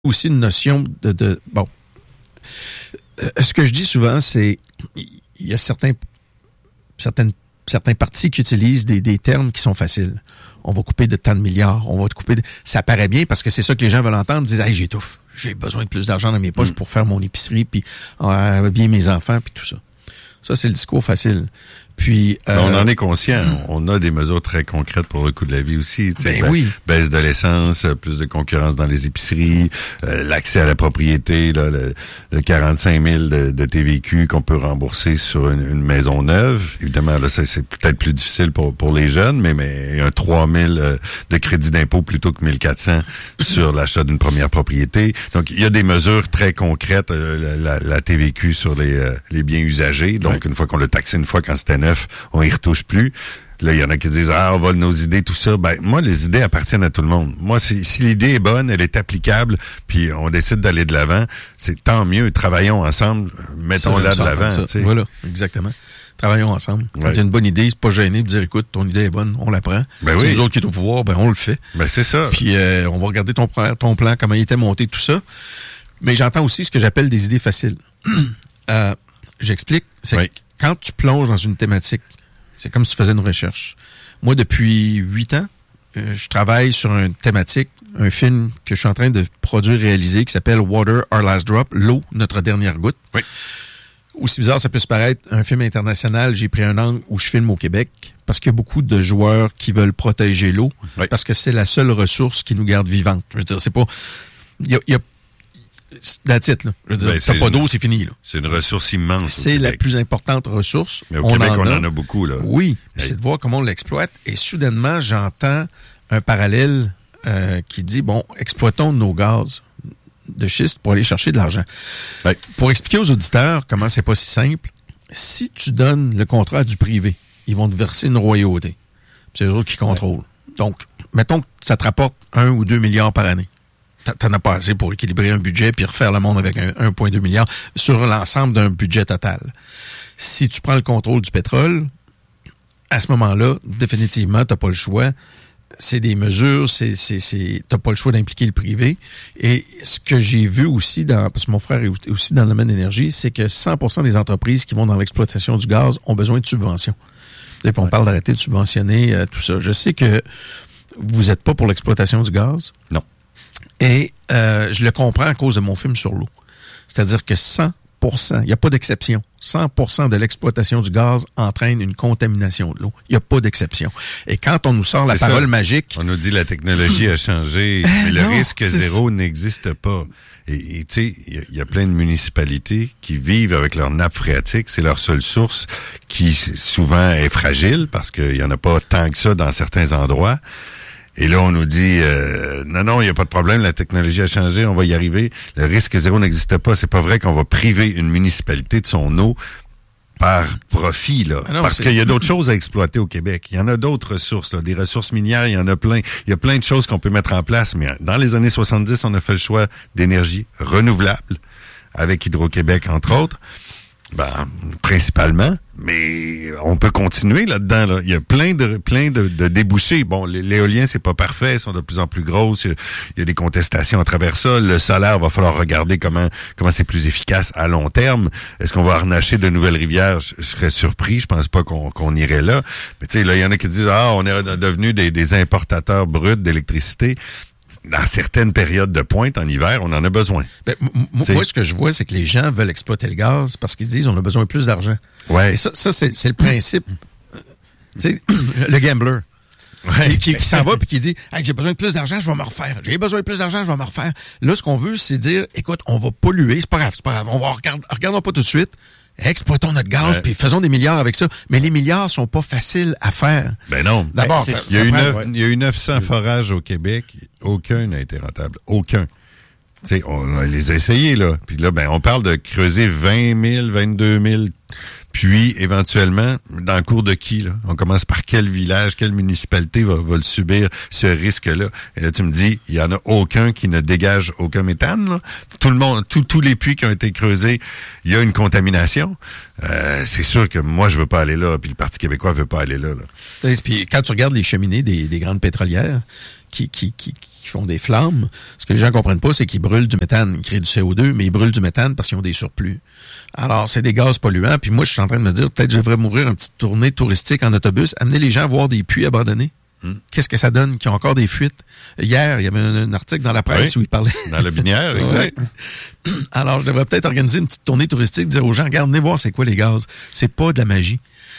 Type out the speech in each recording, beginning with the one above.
aussi une notion bon. Ce que je dis souvent, c'est il y a certains partis qui utilisent des termes qui sont faciles. On va couper de tant de milliards, on va couper de... Ça paraît bien parce que c'est ça que les gens veulent entendre, disent « Hey, j'étouffe, j'ai besoin de plus d'argent dans mes poches pour faire mon épicerie, puis habiller mes enfants, puis tout ça. » Ça, c'est le discours facile. Puis, on en est conscient. On a des mesures très concrètes pour le coût de la vie aussi. Oui. Baisse de l'essence, plus de concurrence dans les épiceries, l'accès à la propriété, là, le 45 000 de TVQ qu'on peut rembourser sur une maison neuve. Évidemment, là, ça, c'est peut-être plus difficile pour les jeunes, mais un 3 000 de crédit d'impôt plutôt que 1 400 sur l'achat d'une première propriété. Donc, il y a des mesures très concrètes. La TVQ sur les biens usagés. Donc, une fois qu'on l'a taxé une fois quand c'était neuf, on y retouche plus. Là, il y en a qui disent « Ah, on vole nos idées, tout ça. » Ben, moi, les idées appartiennent à tout le monde. Moi, si l'idée est bonne, elle est applicable, puis on décide d'aller de l'avant, c'est tant mieux. Travaillons ensemble, mettons-la de l'avant. Voilà, exactement. Travaillons ensemble. Quand il y a une bonne idée, c'est pas gêné de dire « Écoute, ton idée est bonne, on la prend. » Ben c'est nous autres qui est au pouvoir, ben on le fait. Ben c'est ça. Puis on va regarder ton plan, comment il était monté, tout ça. Mais j'entends aussi ce que j'appelle des idées faciles. J'explique. C'est que quand tu plonges dans une thématique, c'est comme si tu faisais une recherche. Moi, depuis 8 ans, je travaille sur une thématique, un film que je suis en train de produire, réaliser, qui s'appelle Water, Our Last Drop, l'eau, notre dernière goutte. Oui. Aussi bizarre ça peut se paraître, un film international, j'ai pris un angle où je filme au Québec, parce qu'il y a beaucoup de joueurs qui veulent protéger l'eau, parce que c'est la seule ressource qui nous garde vivantes. Je veux dire, c'est pas... Il y a that's it, là. Je veux dire, t'as pas d'eau, c'est fini, là. C'est une ressource immense. C'est la plus importante ressource. Mais au Québec, on en a beaucoup, là. Oui. C'est de voir comment on l'exploite. Et soudainement, j'entends un parallèle qui dit, bon, exploitons nos gaz de schiste pour aller chercher de l'argent. Ouais. Pour expliquer aux auditeurs comment c'est pas si simple, si tu donnes le contrat à du privé, ils vont te verser une royauté. C'est eux autres qui contrôlent. Ouais. Donc, mettons que ça te rapporte 1 ou 2 milliards par année. T'en as pas assez pour équilibrer un budget puis refaire le monde avec 1,2 milliard sur l'ensemble d'un budget total. Si tu prends le contrôle du pétrole, à ce moment-là, définitivement, t'as pas le choix. C'est des mesures, t'as pas le choix d'impliquer le privé. Et ce que j'ai vu aussi, parce que mon frère est aussi dans le domaine de l'énergie, c'est que 100% des entreprises qui vont dans l'exploitation du gaz ont besoin de subventions. Et puis on parle d'arrêter de subventionner tout ça. Je sais que vous êtes pas pour l'exploitation du gaz. Non. Et je le comprends à cause de mon film sur l'eau. C'est-à-dire que 100%, il n'y a pas d'exception. 100% de l'exploitation du gaz entraîne une contamination de l'eau. Il n'y a pas d'exception. Et quand on nous sort la parole magique... On nous dit la technologie a changé, mais le risque zéro n'existe pas. Et tu sais, il y a plein de municipalités qui vivent avec leur nappe phréatique. C'est leur seule source qui souvent est fragile parce qu'il n'y en a pas tant que ça dans certains endroits. Et là, on nous dit, non, il n'y a pas de problème, la technologie a changé, on va y arriver. Le risque zéro n'existe pas. C'est pas vrai qu'on va priver une municipalité de son eau par profit, là. Ah non, parce qu'il y a d'autres choses à exploiter au Québec. Il y en a d'autres ressources, là. Des ressources minières, il y en a plein. Il y a plein de choses qu'on peut mettre en place. Mais dans les années 70, on a fait le choix d'énergie renouvelable, avec Hydro-Québec, entre autres. Ben, principalement, mais on peut continuer là-dedans. Là. Il y a plein de débouchés. Bon, l'éolien, c'est pas parfait, ils sont de plus en plus grosses. Il y a des contestations à travers ça. Le solaire, va falloir regarder comment c'est plus efficace à long terme. Est-ce qu'on va harnacher de nouvelles rivières? Je serais surpris. Je pense pas qu'on irait là. Mais tu sais, là, il y en a qui disent, on est devenus des importateurs bruts d'électricité. Dans certaines périodes de pointe en hiver, on en a besoin. Ben, moi, ce que je vois, c'est que les gens veulent exploiter le gaz parce qu'ils disent on a besoin de plus d'argent. Ouais. Et ça c'est le principe. Tu sais, le gambler. Ouais. Qui s'en va puis qui dit hey, j'ai besoin de plus d'argent, je vais me refaire. J'ai besoin de plus d'argent, je vais me refaire. Là, ce qu'on veut, c'est dire écoute, on va polluer, c'est pas grave. On va regardons pas tout de suite. Exploitons notre gaz, puis faisons des milliards avec ça. Mais les milliards sont pas faciles à faire. Ben non. D'abord, il y a eu 900 forages au Québec. Aucun n'a été rentable. Aucun. Tu sais, on les a essayés, là. Puis là, on parle de creuser 20 000, 22 000 puis, éventuellement, dans le cours de qui, là? On commence par quel village, quelle municipalité va le subir, ce risque-là? Et là, tu me dis, il y en a aucun qui ne dégage aucun méthane, là. Tout le monde, tous les puits qui ont été creusés, il y a une contamination. C'est sûr que moi, je veux pas aller là, puis le Parti québécois veut pas aller là. Puis quand tu regardes les cheminées des grandes pétrolières, font des flammes. Ce que les gens comprennent pas, c'est qu'ils brûlent du méthane. Ils créent du CO2, mais ils brûlent du méthane parce qu'ils ont des surplus. Alors, c'est des gaz polluants. Puis moi, je suis en train de me dire, peut-être je devrais m'ouvrir une petite tournée touristique en autobus, amener les gens à voir des puits abandonnés. Qu'est-ce que ça donne? Qui ont encore des fuites. Hier, il y avait un article dans la presse où il parlait. Dans la Binière, exact. Alors, je devrais peut-être organiser une petite tournée touristique, dire aux gens, regarde, venez voir c'est quoi les gaz. C'est pas de la magie.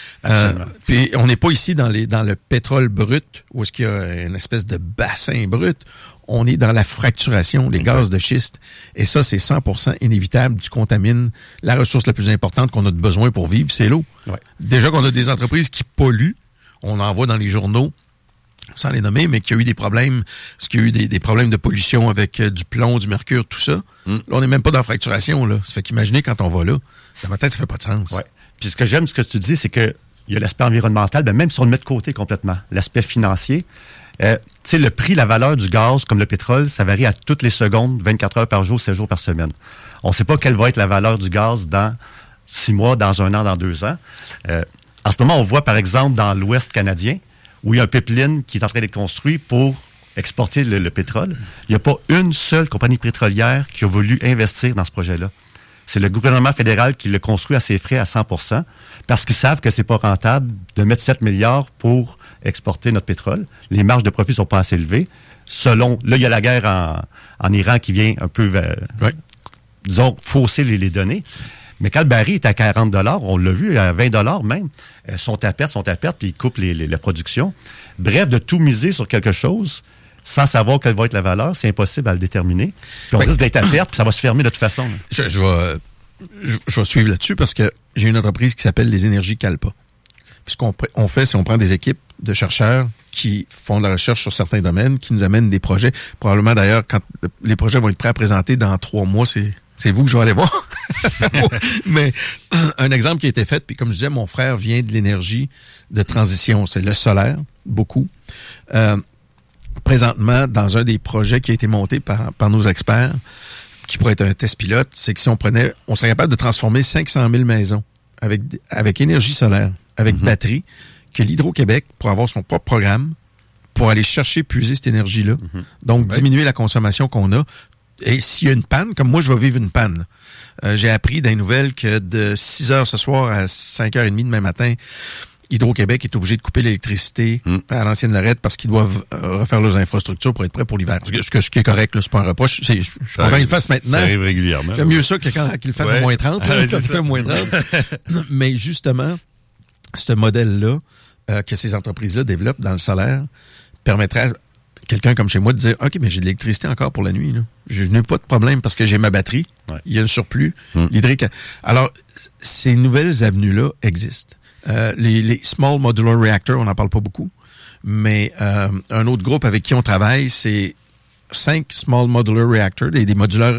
Puis on n'est pas ici dans le pétrole brut, où est-ce qu'il y a une espèce de bassin brut. On est dans la fracturation, les gaz de schiste. Et ça, c'est 100% inévitable. Tu contamines la ressource la plus importante qu'on a besoin pour vivre, c'est l'eau. Ouais. Déjà qu'on a des entreprises qui polluent, on en voit dans les journaux, sans les nommer, mais qu'il y a eu des problèmes, parce qu'il y a eu des problèmes de pollution avec du plomb, du mercure, tout ça. Là, on n'est même pas dans la fracturation, là. Ça fait qu'imaginez quand on va là, dans ma tête, ça fait pas de sens. Ouais. Puis ce que j'aime, ce que tu dis, c'est que il y a l'aspect environnemental, ben même si on le met de côté complètement, l'aspect financier. Tu sais, le prix, la valeur du gaz, comme le pétrole, ça varie à toutes les secondes, 24 heures par jour, 7 jours par semaine. On ne sait pas quelle va être la valeur du gaz dans 6 mois, dans 1 an, dans 2 ans. En ce moment, on voit, par exemple, dans l'Ouest canadien, où il y a un pipeline qui est en train d'être construit pour exporter le pétrole. Il n'y a pas une seule compagnie pétrolière qui a voulu investir dans ce projet-là. C'est le gouvernement fédéral qui le construit à ses frais à 100%, parce qu'ils savent que c'est pas rentable de mettre 7 milliards pour exporter notre pétrole. Les marges de profit sont pas assez élevées. Là, il y a la guerre en Iran qui vient un peu, disons, fausser les données. Mais quand le baril est à 40 $, on l'a vu, à 20 $ même, sont à perte, puis ils coupent la production. Bref, de tout miser sur quelque chose sans savoir quelle va être la valeur, c'est impossible à le déterminer. Puis on risque d'être à perte, puis ça va se fermer de toute façon. Je vais suivre là-dessus parce que j'ai une entreprise qui s'appelle les Énergies Calpa. Puis ce qu'on fait, c'est qu'on prend des équipes de chercheurs qui font de la recherche sur certains domaines, qui nous amènent des projets. Probablement, d'ailleurs, quand les projets vont être prêts à présenter dans 3 mois, c'est vous que je vais aller voir. Mais un exemple qui a été fait, puis comme je disais, mon frère vient de l'énergie de transition. C'est le solaire, beaucoup. Présentement, dans un des projets qui a été monté par nos experts, qui pourrait être un test pilote, c'est que si on serait capable de transformer 500 000 maisons avec énergie solaire, avec batterie, que l'Hydro-Québec, pour avoir son propre programme, pour aller chercher, puiser cette énergie-là, donc diminuer la consommation qu'on a. Et s'il y a une panne, comme moi, je vais vivre une panne. J'ai appris dans les nouvelles que de 6 heures ce soir à 5h30 demain matin, Hydro-Québec est obligé de couper l'électricité à l'ancienne Lorette parce qu'ils doivent refaire leurs infrastructures pour être prêts pour l'hiver. Ce qui est correct, là, c'est pas un reproche. Je suis content qu'ils le fassent maintenant. Ça arrive régulièrement. J'aime mieux ça que quand qu'ils le fassent à moins 30. Quand il fait moins 30. Mais justement, ce modèle-là que ces entreprises-là développent dans le solaire permettrait à quelqu'un comme chez moi de dire « OK, mais j'ai de l'électricité encore pour la nuit. Là. Je n'ai pas de problème parce que j'ai ma batterie. Il y a un surplus. L'hydrique. » Alors, ces nouvelles avenues-là existent. Les Small Modular Reactors, on n'en parle pas beaucoup, mais un autre groupe avec qui on travaille, c'est 5 Small Modular Reactors, des modulaires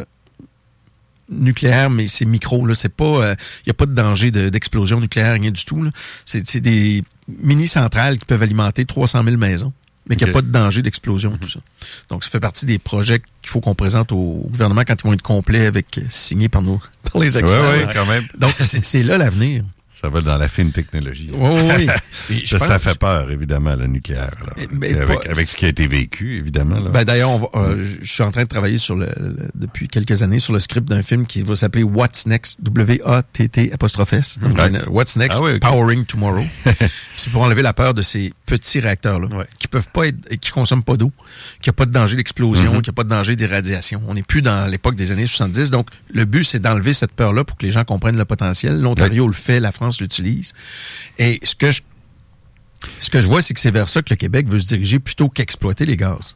nucléaires, mais c'est micro, là, c'est pas, y a pas de danger d'explosion nucléaire, rien du tout, là. C'est des mini-centrales qui peuvent alimenter 300 000 maisons, mais qu'il n'y a pas de danger d'explosion, tout ça. Donc, ça fait partie des projets qu'il faut qu'on présente au gouvernement quand ils vont être complets signés par les experts. Oui, quand même. Donc, c'est là l'avenir. Ça va dans la fine technologie. Oui. Ça fait peur, évidemment, le nucléaire. Avec ce qui a été vécu, évidemment. Là. Ben, d'ailleurs, je suis en train de travailler depuis quelques années sur le script d'un film qui va s'appeler What's Next, WATT''S. What's Next, Powering Tomorrow. C'est pour enlever la peur de ces petits réacteurs-là, qui peuvent pas qui consomment pas d'eau, qui a pas de danger d'explosion, qui a pas de danger d'irradiation. On n'est plus dans l'époque des années 70. Donc, le but, c'est d'enlever cette peur-là pour que les gens comprennent le potentiel. L'Ontario le fait, la France l'utilise. Et ce que je vois, c'est que c'est vers ça que le Québec veut se diriger plutôt qu'exploiter les gaz.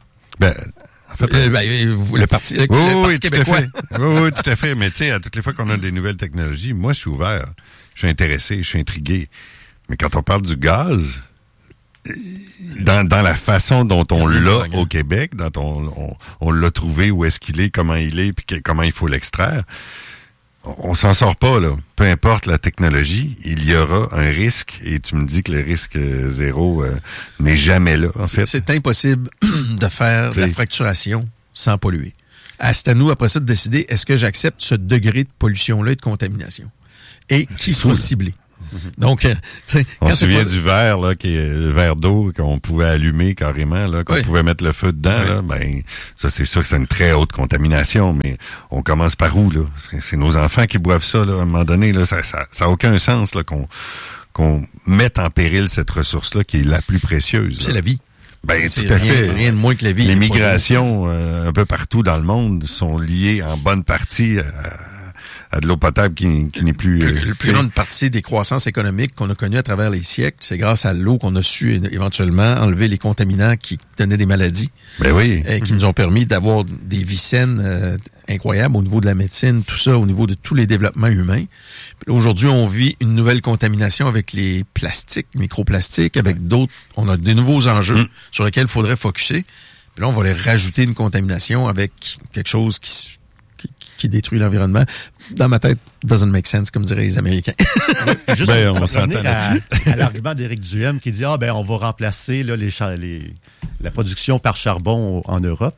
Le Parti québécois. Oui, tout à fait. Mais tu sais, à toutes les fois qu'on a des nouvelles technologies, moi, je suis ouvert. Je suis intéressé, je suis intrigué. Mais quand on parle du gaz, dans la façon dont on l'a au Québec, dont on l'a trouvé, où est-ce qu'il est, comment il est, puis comment il faut l'extraire, on s'en sort pas, là. Peu importe la technologie, il y aura un risque, et tu me dis que le risque zéro n'est jamais là, en fait. C'est impossible de faire de la fracturation sans polluer. C'est à nous, après ça, de décider, est-ce que j'accepte ce degré de pollution-là et de contamination? Et qui sera ciblé? Donc, on se souvient du verre, là, qui est le verre d'eau qu'on pouvait allumer carrément, là, qu'on pouvait mettre le feu dedans, là. Ben, ça, c'est sûr que c'est une très haute contamination, mais on commence par où, là? C'est nos enfants qui boivent ça, là, à un moment donné, là. Ça a aucun sens, là, qu'on mette en péril cette ressource-là qui est la plus précieuse. C'est la vie. Ben, c'est tout à fait. Rien de moins que la vie. Les migrations, un peu partout dans le monde, sont liées en bonne partie à de l'eau potable qui n'est plus... Le plus grande partie des croissances économiques qu'on a connues à travers les siècles, c'est grâce à l'eau qu'on a su éventuellement enlever les contaminants qui donnaient des maladies. Ben oui. Et qui nous ont permis d'avoir des vies saines incroyables au niveau de la médecine, tout ça, au niveau de tous les développements humains. Aujourd'hui, on vit une nouvelle contamination avec les plastiques, microplastiques, avec d'autres... On a des nouveaux enjeux sur lesquels il faudrait focusser. Puis là, on va les rajouter une contamination avec quelque chose qui détruit l'environnement. Dans ma tête, doesn't make sense, comme diraient les Américains. Juste on s'entend à l'argument d'Éric Duhem qui dit on va remplacer là, la production par charbon en Europe.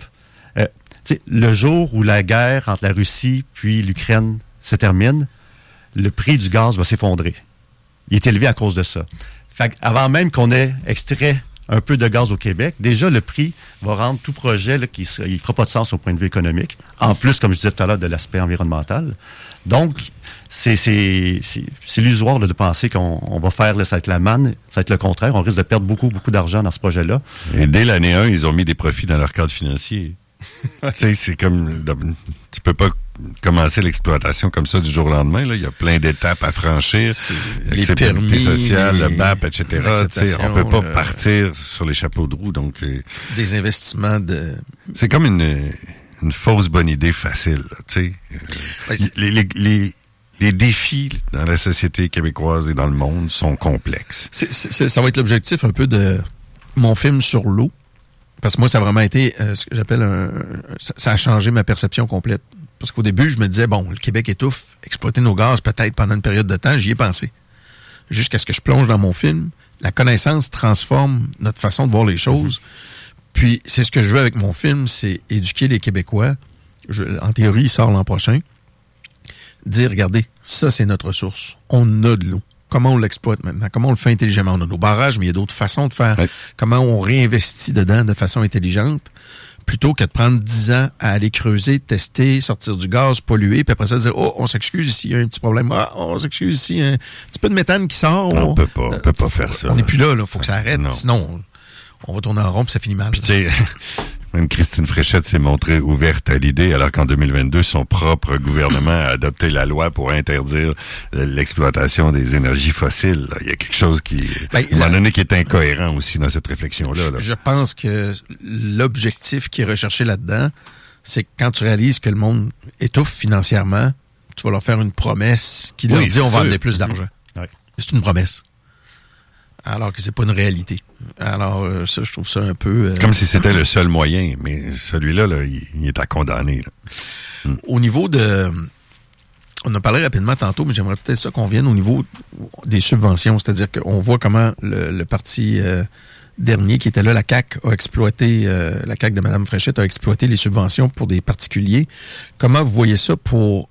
Le jour où la guerre entre la Russie puis l'Ukraine se termine, le prix du gaz va s'effondrer. Il est élevé à cause de ça. Fait avant même qu'on ait extrait un peu de gaz au Québec, déjà le prix va rendre tout projet là, il fera pas de sens au point de vue économique. En plus, comme je disais tout à l'heure, de l'aspect environnemental. Donc, c'est illusoire là, de penser qu'on va faire là, ça va être la manne, ça va être le contraire. On risque de perdre beaucoup d'argent dans ce projet-là. Et dès l'année 1, ils ont mis des profits dans leur cadre financier. Tu sais, c'est comme... Tu peux pas commencer l'exploitation comme ça du jour au lendemain. Là. Il y a plein d'étapes à franchir. Les permis sociales, le BAP, etc. On peut pas partir sur les chapeaux de roue. Donc, des investissements de... C'est comme une fausse bonne idée facile. Tu sais, les défis dans la société québécoise et dans le monde sont complexes. Ça va être l'objectif un peu de mon film sur l'eau. Parce que moi, ça a vraiment été ce que j'appelle ça a changé ma perception complète. Parce qu'au début, je me disais, bon, le Québec étouffe, exploiter nos gaz peut-être pendant une période de temps, j'y ai pensé. Jusqu'à ce que je plonge dans mon film, la connaissance transforme notre façon de voir les choses. Puis, c'est ce que je veux avec mon film, c'est éduquer les Québécois. En théorie, il sort l'an prochain. Dire, regardez, ça, c'est notre ressource. On a de l'eau. Comment on l'exploite maintenant? Comment on le fait intelligemment? On a nos barrages, mais il y a d'autres façons de faire. Ouais. Comment on réinvestit dedans de façon intelligente, plutôt que de prendre 10 ans à aller creuser, tester, sortir du gaz, polluer, puis après ça dire, on s'excuse ici, il y a un petit problème. On s'excuse ici, un petit peu de méthane qui sort. On peut pas faire ça. On n'est plus là, faut que ça arrête. Non. Sinon, on va tourner en rond, puis ça finit mal. Puis tu sais, même Christine Fréchette s'est montrée ouverte à l'idée, alors qu'en 2022, son propre gouvernement a adopté la loi pour interdire l'exploitation des énergies fossiles. Il y a quelque chose qui, à un moment donné, qui est incohérent aussi dans cette réflexion-là. Là. Je pense que l'objectif qui est recherché là-dedans, c'est que quand tu réalises que le monde étouffe financièrement, tu vas leur faire une promesse qui leur dit on va amener plus d'argent. Oui. C'est une promesse. Alors que c'est pas une réalité. Alors, ça, je trouve ça un peu... Comme si c'était le seul moyen, mais celui-là, là, il est à condamner. Là. Au niveau de... On a parlé rapidement tantôt, mais j'aimerais peut-être ça qu'on vienne au niveau des subventions. C'est-à-dire qu'on voit comment le parti dernier qui était là, la CAQ, a exploité... la CAQ de Mme Fréchette a exploité les subventions pour des particuliers. Comment vous voyez ça pour...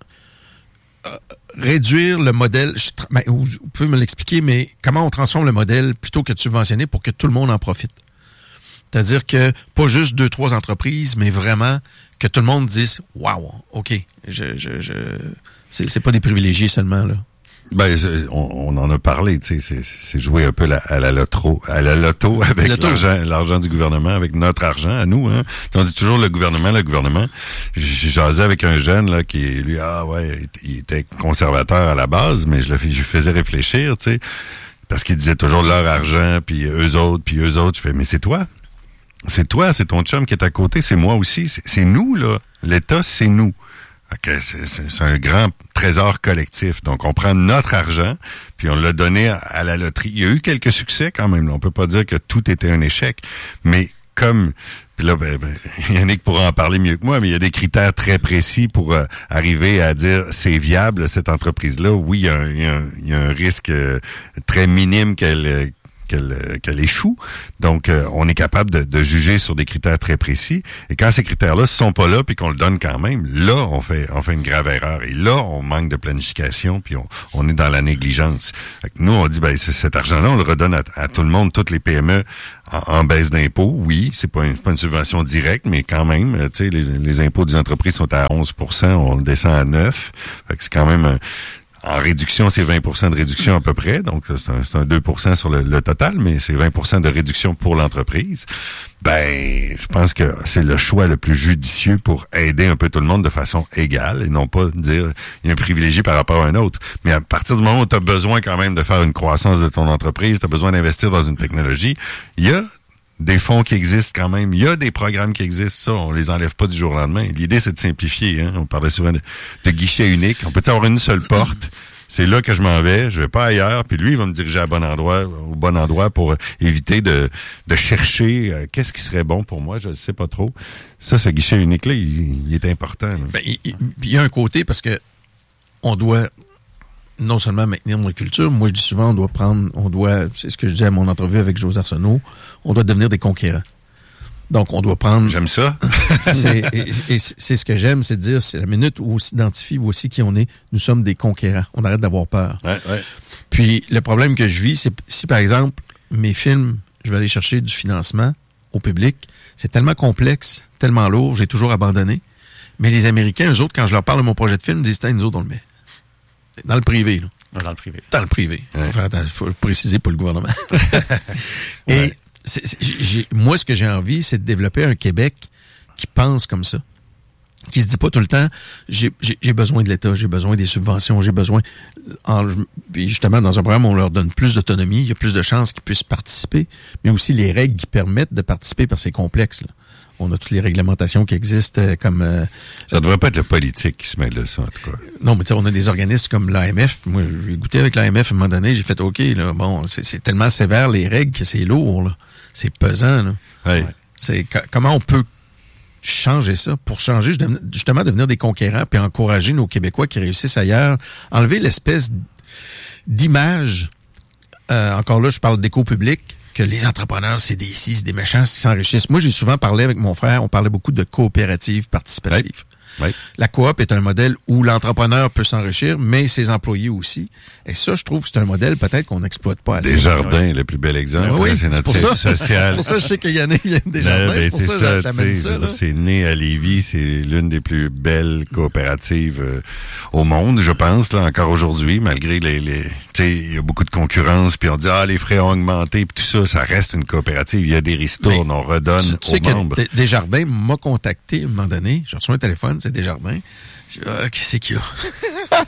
réduire le modèle, vous pouvez me l'expliquer, mais comment on transforme le modèle plutôt que de subventionner pour que tout le monde en profite? C'est-à-dire que pas juste 2-3 entreprises, mais vraiment que tout le monde dise « Wow, OK, c'est pas des privilégiés seulement, là. » Ben, on en a parlé, tu sais, c'est jouer un peu à la loto avec l'argent du gouvernement, avec notre argent à nous, hein. On dit toujours le gouvernement. J'ai jasé avec un jeune, là, qui, lui, il était conservateur à la base, mais je lui faisais réfléchir, tu sais, parce qu'il disait toujours leur argent, puis eux autres. Je fais, mais c'est toi. C'est toi, c'est ton chum qui est à côté, c'est moi aussi. C'est nous, là. L'État, c'est nous. Okay, c'est un grand trésor collectif. Donc, on prend notre argent, puis on l'a donné à la loterie. Il y a eu quelques succès quand même. Là. On peut pas dire que tout était un échec. Mais comme... Puis là, Yannick pourra en parler mieux que moi, mais il y a des critères très précis pour arriver à dire c'est viable, cette entreprise-là. Oui, il y a un risque très minime qu'elle qu'elle échoue. Donc, on est capable de juger sur des critères très précis. Et quand ces critères-là ne sont pas là, puis qu'on le donne quand même, là, on fait une grave erreur. Et là, on manque de planification, puis on est dans la négligence. Fait que nous, on dit, cet argent-là, on le redonne à tout le monde, toutes les PME en baisse d'impôts. Oui, c'est pas une subvention directe, mais quand même, tu sais, les impôts des entreprises sont à 11%, on le descend à 9%. Fait que c'est quand même en réduction, c'est 20% de réduction à peu près. Donc, c'est un 2% sur le total, mais c'est 20% de réduction pour l'entreprise. Je pense que c'est le choix le plus judicieux pour aider un peu tout le monde de façon égale et non pas dire il y a un privilégié par rapport à un autre. Mais à partir du moment où tu as besoin quand même de faire une croissance de ton entreprise, tu as besoin d'investir dans une technologie, il y a des fonds qui existent quand même. Il y a des programmes qui existent, ça, on les enlève pas du jour au lendemain. L'idée, c'est de simplifier. On parlait souvent de guichet unique. On peut avoir une seule porte. C'est là que je m'en vais, je vais pas ailleurs, puis lui, il va me diriger au bon endroit pour éviter de chercher qu'est-ce qui serait bon pour moi, je ne sais pas trop. Ça, ce guichet unique-là, il est important. Il y a un côté, parce que on doit non seulement maintenir notre culture, moi je dis souvent, c'est ce que je dis à mon entrevue avec José Arsenault, on doit devenir des conquérants. Donc, on doit prendre... J'aime ça. C'est ce que j'aime, c'est de dire, c'est la minute où on s'identifie, voici qui on est, nous sommes des conquérants. On arrête d'avoir peur. Ouais. Puis, le problème que je vis, c'est si, par exemple, mes films, je vais aller chercher du financement au public, c'est tellement complexe, tellement lourd, j'ai toujours abandonné. Mais les Américains, eux autres, quand je leur parle de mon projet de film, ils disent, nous autres, on le met. Dans le privé, là. Dans le privé. Dans le privé. Ouais. Faut préciser pour le gouvernement. Et... moi, ce que j'ai envie, c'est de développer un Québec qui pense comme ça. Qui se dit pas tout le temps, j'ai besoin de l'État, j'ai besoin des subventions, j'ai besoin... Puis justement, dans un programme, on leur donne plus d'autonomie, il y a plus de chances qu'ils puissent participer, mais aussi les règles qui permettent de participer par ces complexes, là. On a toutes les réglementations qui existent comme... ça ne devrait pas être le politique qui se mêle de ça, en tout cas. Non, mais tu sais, on a des organismes comme l'AMF. Moi, j'ai goûté avec l'AMF à un moment donné, j'ai fait OK, là, bon, c'est tellement sévère les règles que c'est lourd, là. C'est pesant, là. Ouais. C'est comment on peut changer ça pour changer, justement, devenir des conquérants puis encourager nos Québécois qui réussissent ailleurs, enlever l'espèce d'image, encore là, je parle d'éco public, que les entrepreneurs, c'est des méchants qui s'enrichissent. Moi, j'ai souvent parlé avec mon frère, on parlait beaucoup de coopératives participatives. Oui. La coop est un modèle où l'entrepreneur peut s'enrichir, mais ses employés aussi. Et ça, je trouve que c'est un modèle peut-être qu'on n'exploite pas assez. Desjardins, le plus bel exemple. Oui, c'est notre siège social. C'est pour ça que je sais qu'il y en a qui viennent Desjardins. C'est pour ça que j'amène ça. C'est né à Lévis, c'est l'une des plus belles coopératives au monde, je pense, là, encore aujourd'hui, malgré tu sais, il y a beaucoup de concurrence, puis on dit, les frais ont augmenté, puis tout ça, ça reste une coopérative. Il y a des ristournes, on redonne aux membres. Que Desjardins m'a contacté à un moment donné, j'ai reçu un téléphone, c'est Desjardins. Je dis, qu'est-ce qu'il y a?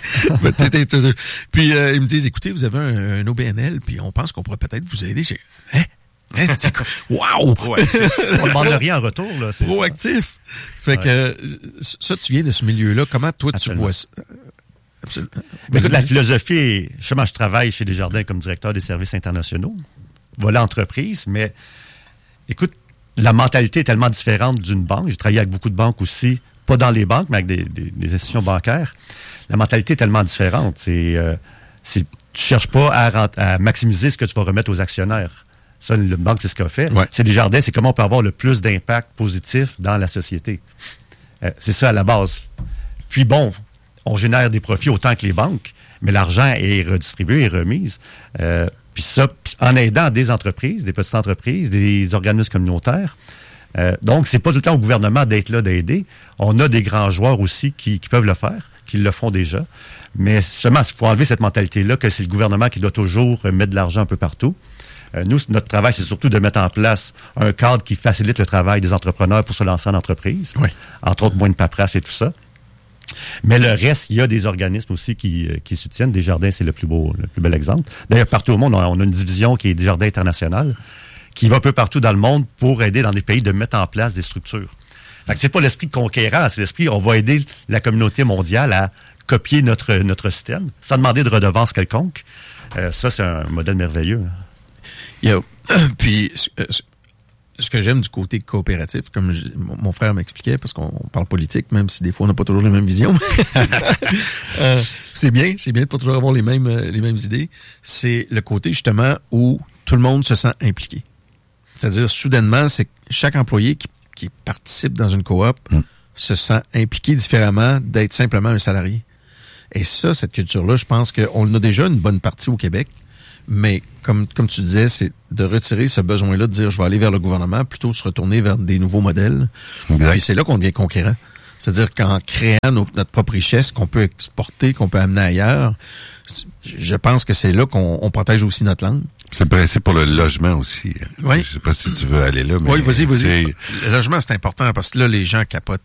Puis ils me disent, écoutez, vous avez un OBNL, puis on pense qu'on pourrait peut-être vous aider. J'ai c'est quoi? Wow! On ne demande rien en retour, là. Proactif. Fait que ça, tu viens de ce milieu-là. Comment toi, tu vois ça? Absolument. Mais écoute, la philosophie, justement, je travaille chez Desjardins comme directeur des services internationaux. Voilà entreprise, mais écoute, la mentalité est tellement différente d'une banque. J'ai travaillé avec beaucoup de banques aussi, pas dans les banques, mais avec des institutions bancaires. La mentalité est tellement différente. Tu cherches pas à maximiser ce que tu vas remettre aux actionnaires. Ça, le banque, c'est ce qu'elle fait. Ouais. C'est Desjardins, c'est comment on peut avoir le plus d'impact positif dans la société. C'est ça à la base. Puis bon, on génère des profits autant que les banques, mais l'argent est redistribué et remise. Puis ça, en aidant des entreprises, des petites entreprises, des organismes communautaires. Donc, c'est pas tout le temps au gouvernement d'être là, d'aider. On a des grands joueurs aussi qui peuvent le faire, qui le font déjà. Mais justement, il faut enlever cette mentalité-là que c'est le gouvernement qui doit toujours mettre de l'argent un peu partout. Nous, notre travail, c'est surtout de mettre en place un cadre qui facilite le travail des entrepreneurs pour se lancer en entreprise. Oui. Entre autres, moins de paperasse et tout ça. Mais le reste, il y a des organismes aussi qui soutiennent. Desjardins, c'est le plus bel exemple. D'ailleurs, partout au monde, on a une division qui est Desjardins International, qui va un peu partout dans le monde pour aider dans des pays de mettre en place des structures. Fait que c'est pas l'esprit conquérant, c'est l'esprit, on va aider la communauté mondiale à copier notre système, sans demander de redevance quelconque. Ça, c'est un modèle merveilleux. Puis, ce que j'aime du côté coopératif, comme mon frère m'expliquait, parce qu'on parle politique, même si des fois on n'a pas toujours les mêmes visions, c'est bien de pas toujours avoir les mêmes idées. C'est le côté, justement, où tout le monde se sent impliqué. C'est-à-dire, soudainement, c'est chaque employé qui participe dans une coop se sent impliqué différemment d'être simplement un salarié. Et ça, cette culture-là, je pense qu'on a déjà une bonne partie au Québec, mais comme tu disais, c'est de retirer ce besoin-là de dire je vais aller vers le gouvernement plutôt se retourner vers des nouveaux modèles. Exact. Et c'est là qu'on devient conquérant. C'est-à-dire qu'en créant notre propre richesse qu'on peut exporter, qu'on peut amener ailleurs, je pense que c'est là qu'on protège aussi notre langue. C'est le principe pour le logement aussi. Oui. Je sais pas si tu veux aller là, mais... Oui, vas-y. Le logement, c'est important parce que là, les gens capotent.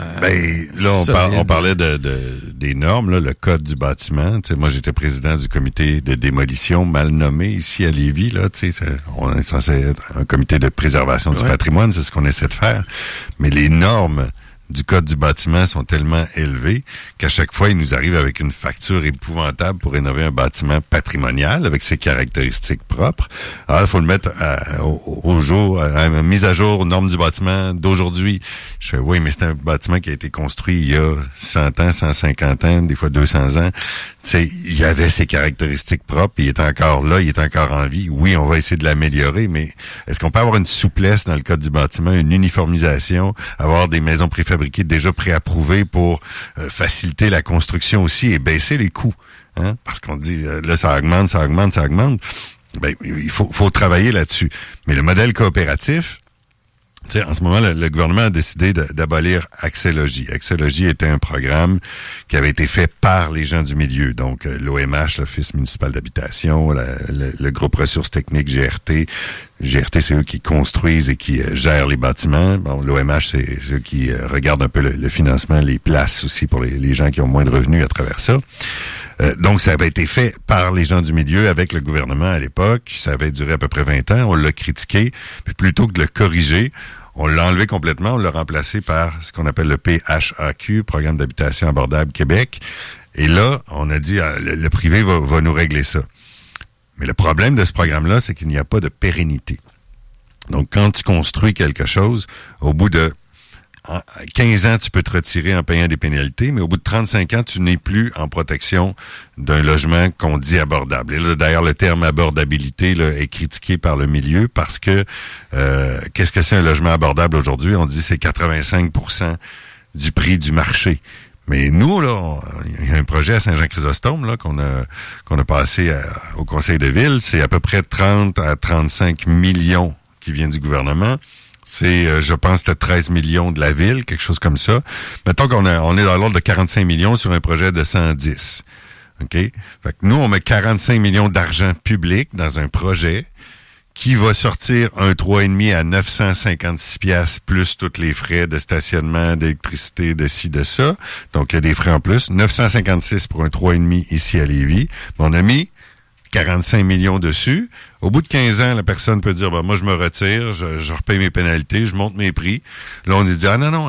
On parlait des normes, là, le code du bâtiment. Tu sais, moi, j'étais président du comité de démolition mal nommé ici à Lévis. Là, tu sais, on est censé être un comité de préservation du patrimoine, c'est ce qu'on essaie de faire. Mais les normes du code du bâtiment sont tellement élevés qu'à chaque fois, il nous arrive avec une facture épouvantable pour rénover un bâtiment patrimonial avec ses caractéristiques propres. Alors, il faut le mettre au jour, à la mise à jour aux normes du bâtiment d'aujourd'hui. Je fais, oui, mais c'est un bâtiment qui a été construit il y a 100 ans, 150 ans, des fois 200 ans. Tu sais, il y avait ses caractéristiques propres, il est encore là, il est encore en vie. Oui, on va essayer de l'améliorer, mais est-ce qu'on peut avoir une souplesse dans le code du bâtiment, une uniformisation, avoir des maisons préfabriquées déjà préapprouvées pour faciliter la construction aussi et baisser les coûts, hein? Parce qu'on dit, là, ça augmente. Ben, il faut travailler là-dessus. Mais le modèle coopératif, tu sais, en ce moment, le gouvernement a décidé d'abolir Axélogie. Axélogie était un programme qui avait été fait par les gens du milieu. Donc, l'OMH, l'Office municipal d'habitation, le groupe ressources techniques GRT. GRT, c'est eux qui construisent et qui gèrent les bâtiments. Bon, l'OMH, c'est eux qui regardent un peu le financement, les places aussi pour les gens qui ont moins de revenus à travers ça. Donc, ça avait été fait par les gens du milieu avec le gouvernement à l'époque. Ça avait duré à peu près 20 ans. On l'a critiqué. Puis plutôt que de le corriger, on l'a enlevé complètement. On l'a remplacé par ce qu'on appelle le PHAQ, Programme d'habitation abordable Québec. Et là, on a dit, le privé va nous régler ça. Mais le problème de ce programme-là, c'est qu'il n'y a pas de pérennité. Donc, quand tu construis quelque chose, au bout de 15 ans, tu peux te retirer en payant des pénalités, mais au bout de 35 ans, tu n'es plus en protection d'un logement qu'on dit abordable. Et là, d'ailleurs, le terme abordabilité là, est critiqué par le milieu parce que qu'est-ce que c'est un logement abordable aujourd'hui? On dit que c'est 85% du prix du marché. Mais nous, là, il y a un projet à Saint-Jean-Chrysostome là qu'on a passé au conseil de ville. C'est à peu près 30 à 35 millions qui viennent du gouvernement. C'est, je pense, c'était 13 millions de la ville, quelque chose comme ça. Mettons on est dans l'ordre de 45 millions sur un projet de 110. OK? Fait que nous, on met 45 millions d'argent public dans un projet qui va sortir un 3,5 à 956 piastres plus tous les frais de stationnement, d'électricité, de ci, de ça. Donc, il y a des frais en plus. 956 pour un 3,5 ici à Lévis. On a mis 45 millions dessus. Au bout de 15 ans, la personne peut dire, moi, je me retire, je repaye mes pénalités, je monte mes prix. Là, on dit, non,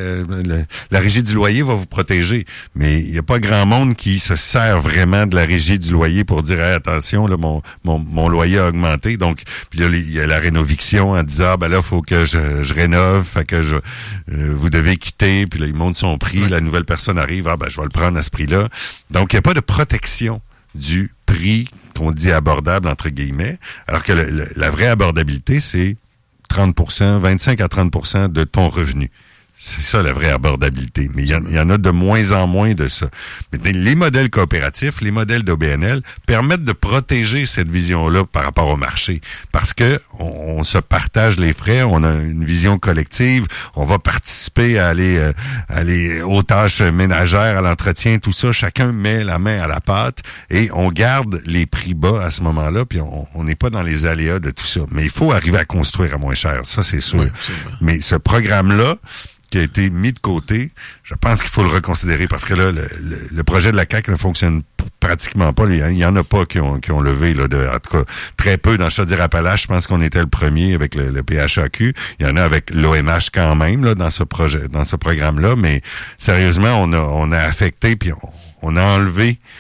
la régie du loyer va vous protéger. Mais il n'y a pas grand monde qui se sert vraiment de la régie du loyer pour dire, attention, là, mon loyer a augmenté. Donc, puis là, il y a la rénoviction en disant, là, il faut que je rénove, fait que vous devez quitter. Puis là, il monte son prix, la nouvelle personne arrive, je vais le prendre à ce prix-là. Donc, il n'y a pas de protection du prix qu'on dit abordable, entre guillemets, alors que la vraie abordabilité, c'est 30%, 25 à 30% de ton revenu. C'est ça, la vraie abordabilité. Mais il y en a de moins en moins de ça. Mais les modèles coopératifs, les modèles d'OBNL permettent de protéger cette vision-là par rapport au marché. Parce que on se partage les frais, on a une vision collective, on va participer à aller aux tâches ménagères, à l'entretien, tout ça. Chacun met la main à la pâte et on garde les prix bas à ce moment-là, puis on n'est pas dans les aléas de tout ça. Mais il faut arriver à construire à moins cher, ça c'est sûr. Oui, mais ce programme-là, qui a été mis de côté, je pense qu'il faut le reconsidérer parce que là, le projet de la CAQ ne fonctionne pratiquement pas. Il y en a pas qui ont levé, là, en tout cas, très peu. Dans Chaudière-Appalaches, je pense qu'on était le premier avec le PHAQ. Il y en a avec l'OMH quand même, là, dans ce programme-là. Mais sérieusement, on a affecté puis on a enlevé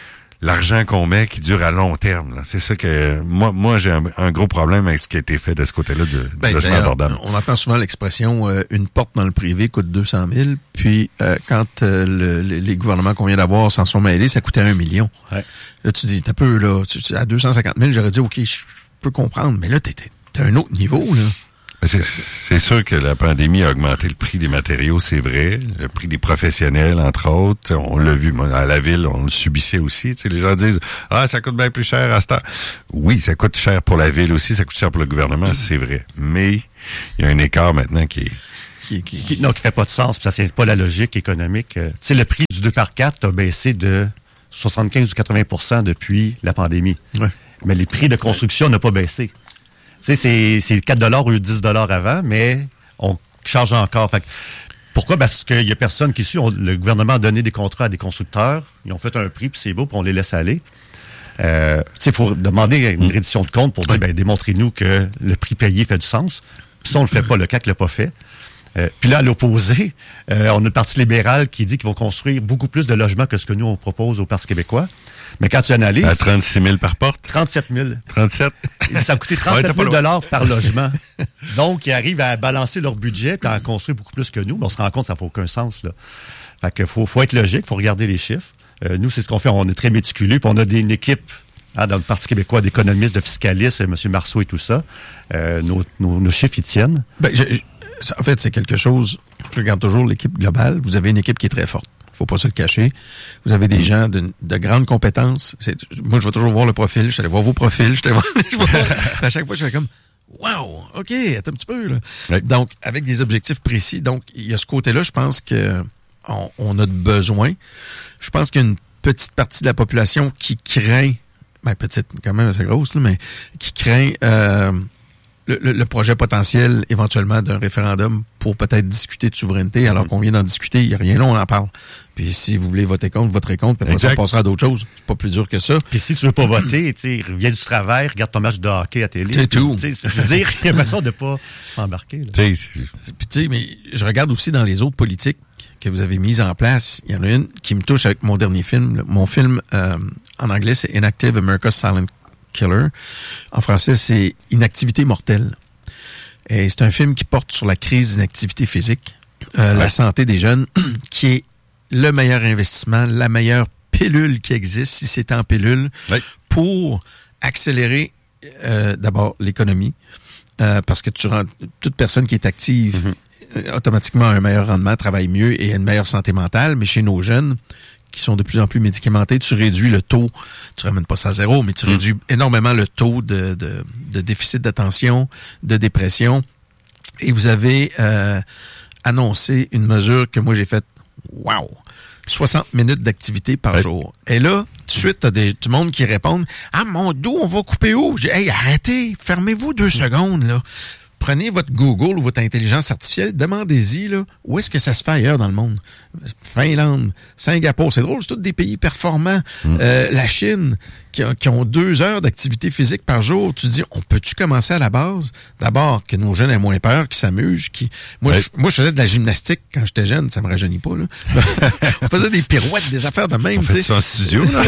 l'argent qu'on met qui dure à long terme. Là. C'est ça que moi j'ai un gros problème avec ce qui a été fait de ce côté-là du logement abordable. On entend souvent l'expression une porte dans le privé coûte 200 000, puis quand les gouvernements qu'on vient d'avoir s'en sont mêlés, ça coûtait 1 million. Ouais. Là, tu dis, t'as peu, là, à 250 000, j'aurais dit, OK, je peux comprendre, mais là, t'es à un autre niveau, là. C'est sûr que la pandémie a augmenté le prix des matériaux, c'est vrai. Le prix des professionnels, entre autres. On l'a vu, à la ville, on le subissait aussi. T'sais, les gens disent, ça coûte bien plus cher à ce temps. Oui, ça coûte cher pour la ville aussi, ça coûte cher pour le gouvernement, c'est vrai. Mais il y a un écart maintenant qui fait pas de sens, ça c'est pas la logique économique. Le prix du 2x4 a baissé de 75 ou 80% depuis la pandémie. Ouais. Mais les prix de construction n'ont pas baissé. C'est 4 $ ou 10 $ avant, mais on charge encore. Fait que, pourquoi? Parce qu'il y a personne qui suit. Le gouvernement a donné des contrats à des constructeurs. Ils ont fait un prix, puis c'est beau, puis on les laisse aller. Il faut demander une reddition de compte pour dire, démontrez-nous que le prix payé fait du sens. Puis ça, on le fait pas. Le CAQ l'a pas fait. Puis là, à l'opposé, on a le Parti libéral qui dit qu'ils vont construire beaucoup plus de logements que ce que nous, on propose au Parti québécois. Mais quand tu analyses... À 36 000 par porte? 37 000. 37? Ça a coûté 37 000 $ par logement. Donc, ils arrivent à balancer leur budget et à en construire beaucoup plus que nous. Mais on se rend compte que ça n'a aucun sens, là. Fait que faut être logique, il faut regarder les chiffres. Nous, c'est ce qu'on fait. On est très méticuleux. Puis on a une équipe dans le Parti québécois d'économistes, de fiscalistes, M. Marceau et tout ça. Nos chiffres, ils tiennent. En fait, c'est quelque chose... Je regarde toujours l'équipe globale. Vous avez une équipe qui est très forte. Faut pas se le cacher. Vous avez des gens de grandes compétences. Moi, je vais toujours voir le profil. Je suis allé voir vos profils. À chaque fois, je fais comme, wow, OK, attends un petit peu, là. Ouais. Donc, avec des objectifs précis. Donc, il y a ce côté-là, je pense que on a besoin. Je pense qu'il y a une petite partie de la population qui craint, petite, quand même assez grosse, là, mais qui craint le projet potentiel éventuellement d'un référendum pour peut-être discuter de souveraineté, alors qu'on vient d'en discuter, il n'y a rien là, on en parle. Puis si vous voulez voter contre, voterez contre, puis après ça, on passera à d'autres choses. C'est pas plus dur que ça. Puis si tu veux pas voter, viens du travail, regarde ton match de hockey à télé. C'est tout. Je veux dire, il y a façon de pas embarquer. Puis mais je regarde aussi dans les autres politiques que vous avez mises en place. Il y en a une qui me touche avec mon dernier film. Mon film, en anglais, c'est Inactive America's Silent Killer. En français, c'est Inactivité mortelle. Et c'est un film qui porte sur la crise d'inactivité physique, la santé des jeunes, qui est le meilleur investissement, la meilleure pilule qui existe, si c'est en pilule, pour accélérer d'abord l'économie, parce que toute personne qui est active automatiquement a un meilleur rendement, travaille mieux et a une meilleure santé mentale, mais chez nos jeunes, qui sont de plus en plus médicamentés, tu réduis le taux, tu ramènes pas ça à zéro, mais tu réduis énormément le taux de déficit d'attention, de dépression. Et vous avez annoncé une mesure que moi j'ai faite, wow, 60 minutes d'activité par jour. Et là, tout de suite, t'as du monde qui répondent, mon dos, on va couper où? J'ai dit, arrêtez, fermez-vous 2 secondes, là. Prenez votre Google ou votre intelligence artificielle, demandez-y là, où est-ce que ça se fait ailleurs dans le monde. Finlande, Singapour, c'est drôle, c'est tous des pays performants. La Chine, qui ont 2 heures d'activité physique par jour. Tu te dis, on peut-tu commencer à la base? D'abord, que nos jeunes aient moins peur, qu'ils s'amusent. Moi, je faisais de la gymnastique quand j'étais jeune, ça me rajeunit pas. Là. On faisait des pirouettes, des affaires de même. On fait ça en studio, là.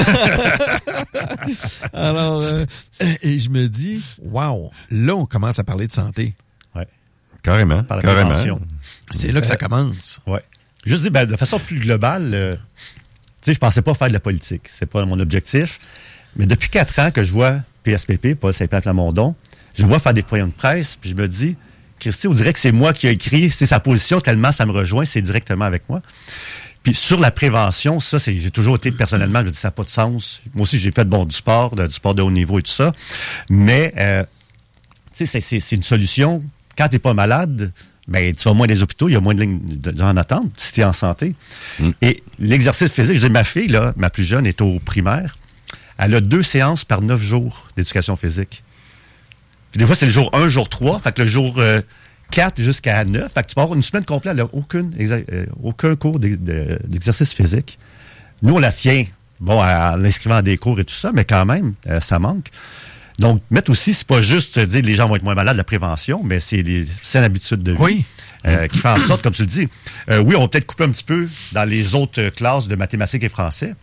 Alors, et je me dis, wow, là, on commence à parler de santé. Carrément. Par la prévention. C'est là que ça commence. Ouais. Juste dire, de façon plus globale, je pensais pas faire de la politique. C'est pas mon objectif. Mais depuis 4 ans que je vois PSPP, Paul Saint-Pierre Plamondon, je le vois faire des points de presse, puis je me dis, Christy, on dirait que c'est moi qui ai écrit, c'est sa position, tellement ça me rejoint, c'est directement avec moi. Puis sur la prévention, ça, j'ai toujours été personnellement, je dis, ça n'a pas de sens. Moi aussi, j'ai fait du sport de haut niveau et tout ça. Mais, c'est une solution. Quand tu n'es pas malade, tu vas moins des hôpitaux, il y a moins de lignes en attente si tu es en santé. Et l'exercice physique, je dis, ma fille, là, ma plus jeune, est au primaire. Elle a 2 séances par 9 jours d'éducation physique. Puis des fois, c'est le jour 1, jour 3. Fait que le jour 4 jusqu'à 9. Fait que tu peux avoir une semaine complète, elle n'a aucun cours d'exercice physique. Nous, on la tient. Bon, en l'inscrivant à des cours et tout ça, mais quand même, ça manque. Donc, mettre aussi, c'est pas juste dire les gens vont être moins malades, la prévention, mais c'est les saines habitudes de vie qui fait en sorte, comme tu le dis, oui, on va peut-être couper un petit peu dans les autres classes de mathématiques et français,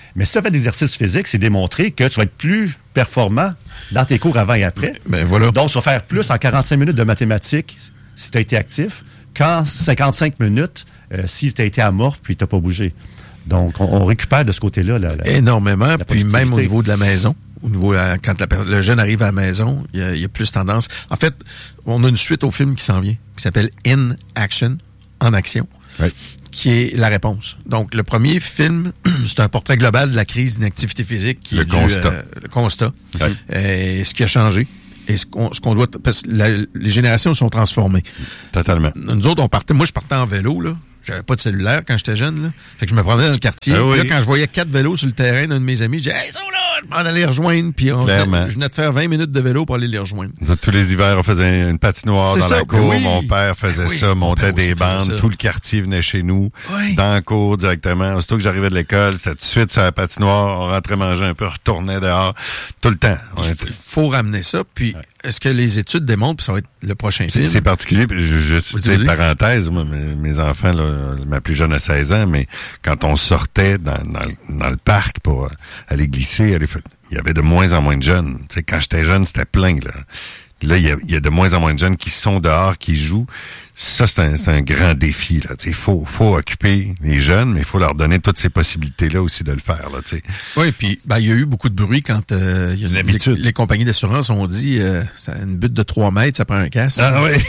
Mais si tu as fait d'exercice physique, c'est démontré que tu vas être plus performant dans tes cours avant et après. Ben voilà. Donc, tu vas faire plus en 45 minutes de mathématiques si tu as été actif qu'en 55 minutes si tu as été amorphe puis tu n'as pas bougé. Donc, on récupère de ce côté-là. Énormément. Puis même au niveau de la maison. Au niveau, quand le jeune arrive à la maison, il y a plus tendance. En fait, on a une suite au film qui s'en vient, qui s'appelle In Action, en action, qui est la réponse. Donc, le premier film, c'est un portrait global de la crise d'inactivité physique. Qui le constat. Et ce qui a changé. Et ce qu'on doit... Parce que les générations sont transformées. Totalement. Nous autres, moi, je partais en vélo, là. J'avais pas de cellulaire quand j'étais jeune, là. Fait que je me promenais dans le quartier. Ah oui. Là, quand je voyais 4 vélos sur le terrain d'un de mes amis, je disais, hey, ils sont là! Je m'en allais les rejoindre. Puis je venais de faire 20 minutes de vélo pour aller les rejoindre. Tous les hivers, on faisait une patinoire dans la cour. Oui. Mon père faisait ça, montait des bandes. Tout le quartier venait chez nous, dans la cour directement. Aussitôt que j'arrivais de l'école, c'était tout de suite sur la patinoire. On rentrait manger un peu, retournait dehors. Tout le temps. Il faut ramener ça. Puis, est-ce que les études démontrent, puis ça va être le prochain film? C'est particulier. Juste parenthèse, moi, mes enfants, là, ma plus jeune a 16 ans, mais quand on sortait dans le parc pour aller glisser, il y avait de moins en moins de jeunes. Tu sais, quand j'étais jeune, c'était plein, là. Là, il y a de moins en moins de jeunes qui sont dehors, qui jouent. Ça, c'est un grand défi, là. Tu sais, faut occuper les jeunes, mais il faut leur donner toutes ces possibilités-là aussi de le faire, là, tu sais. Oui, puis, il y a eu beaucoup de bruit quand, les compagnies d'assurance ont dit, ça une butte de 3 mètres, ça prend un casque. Ah oui!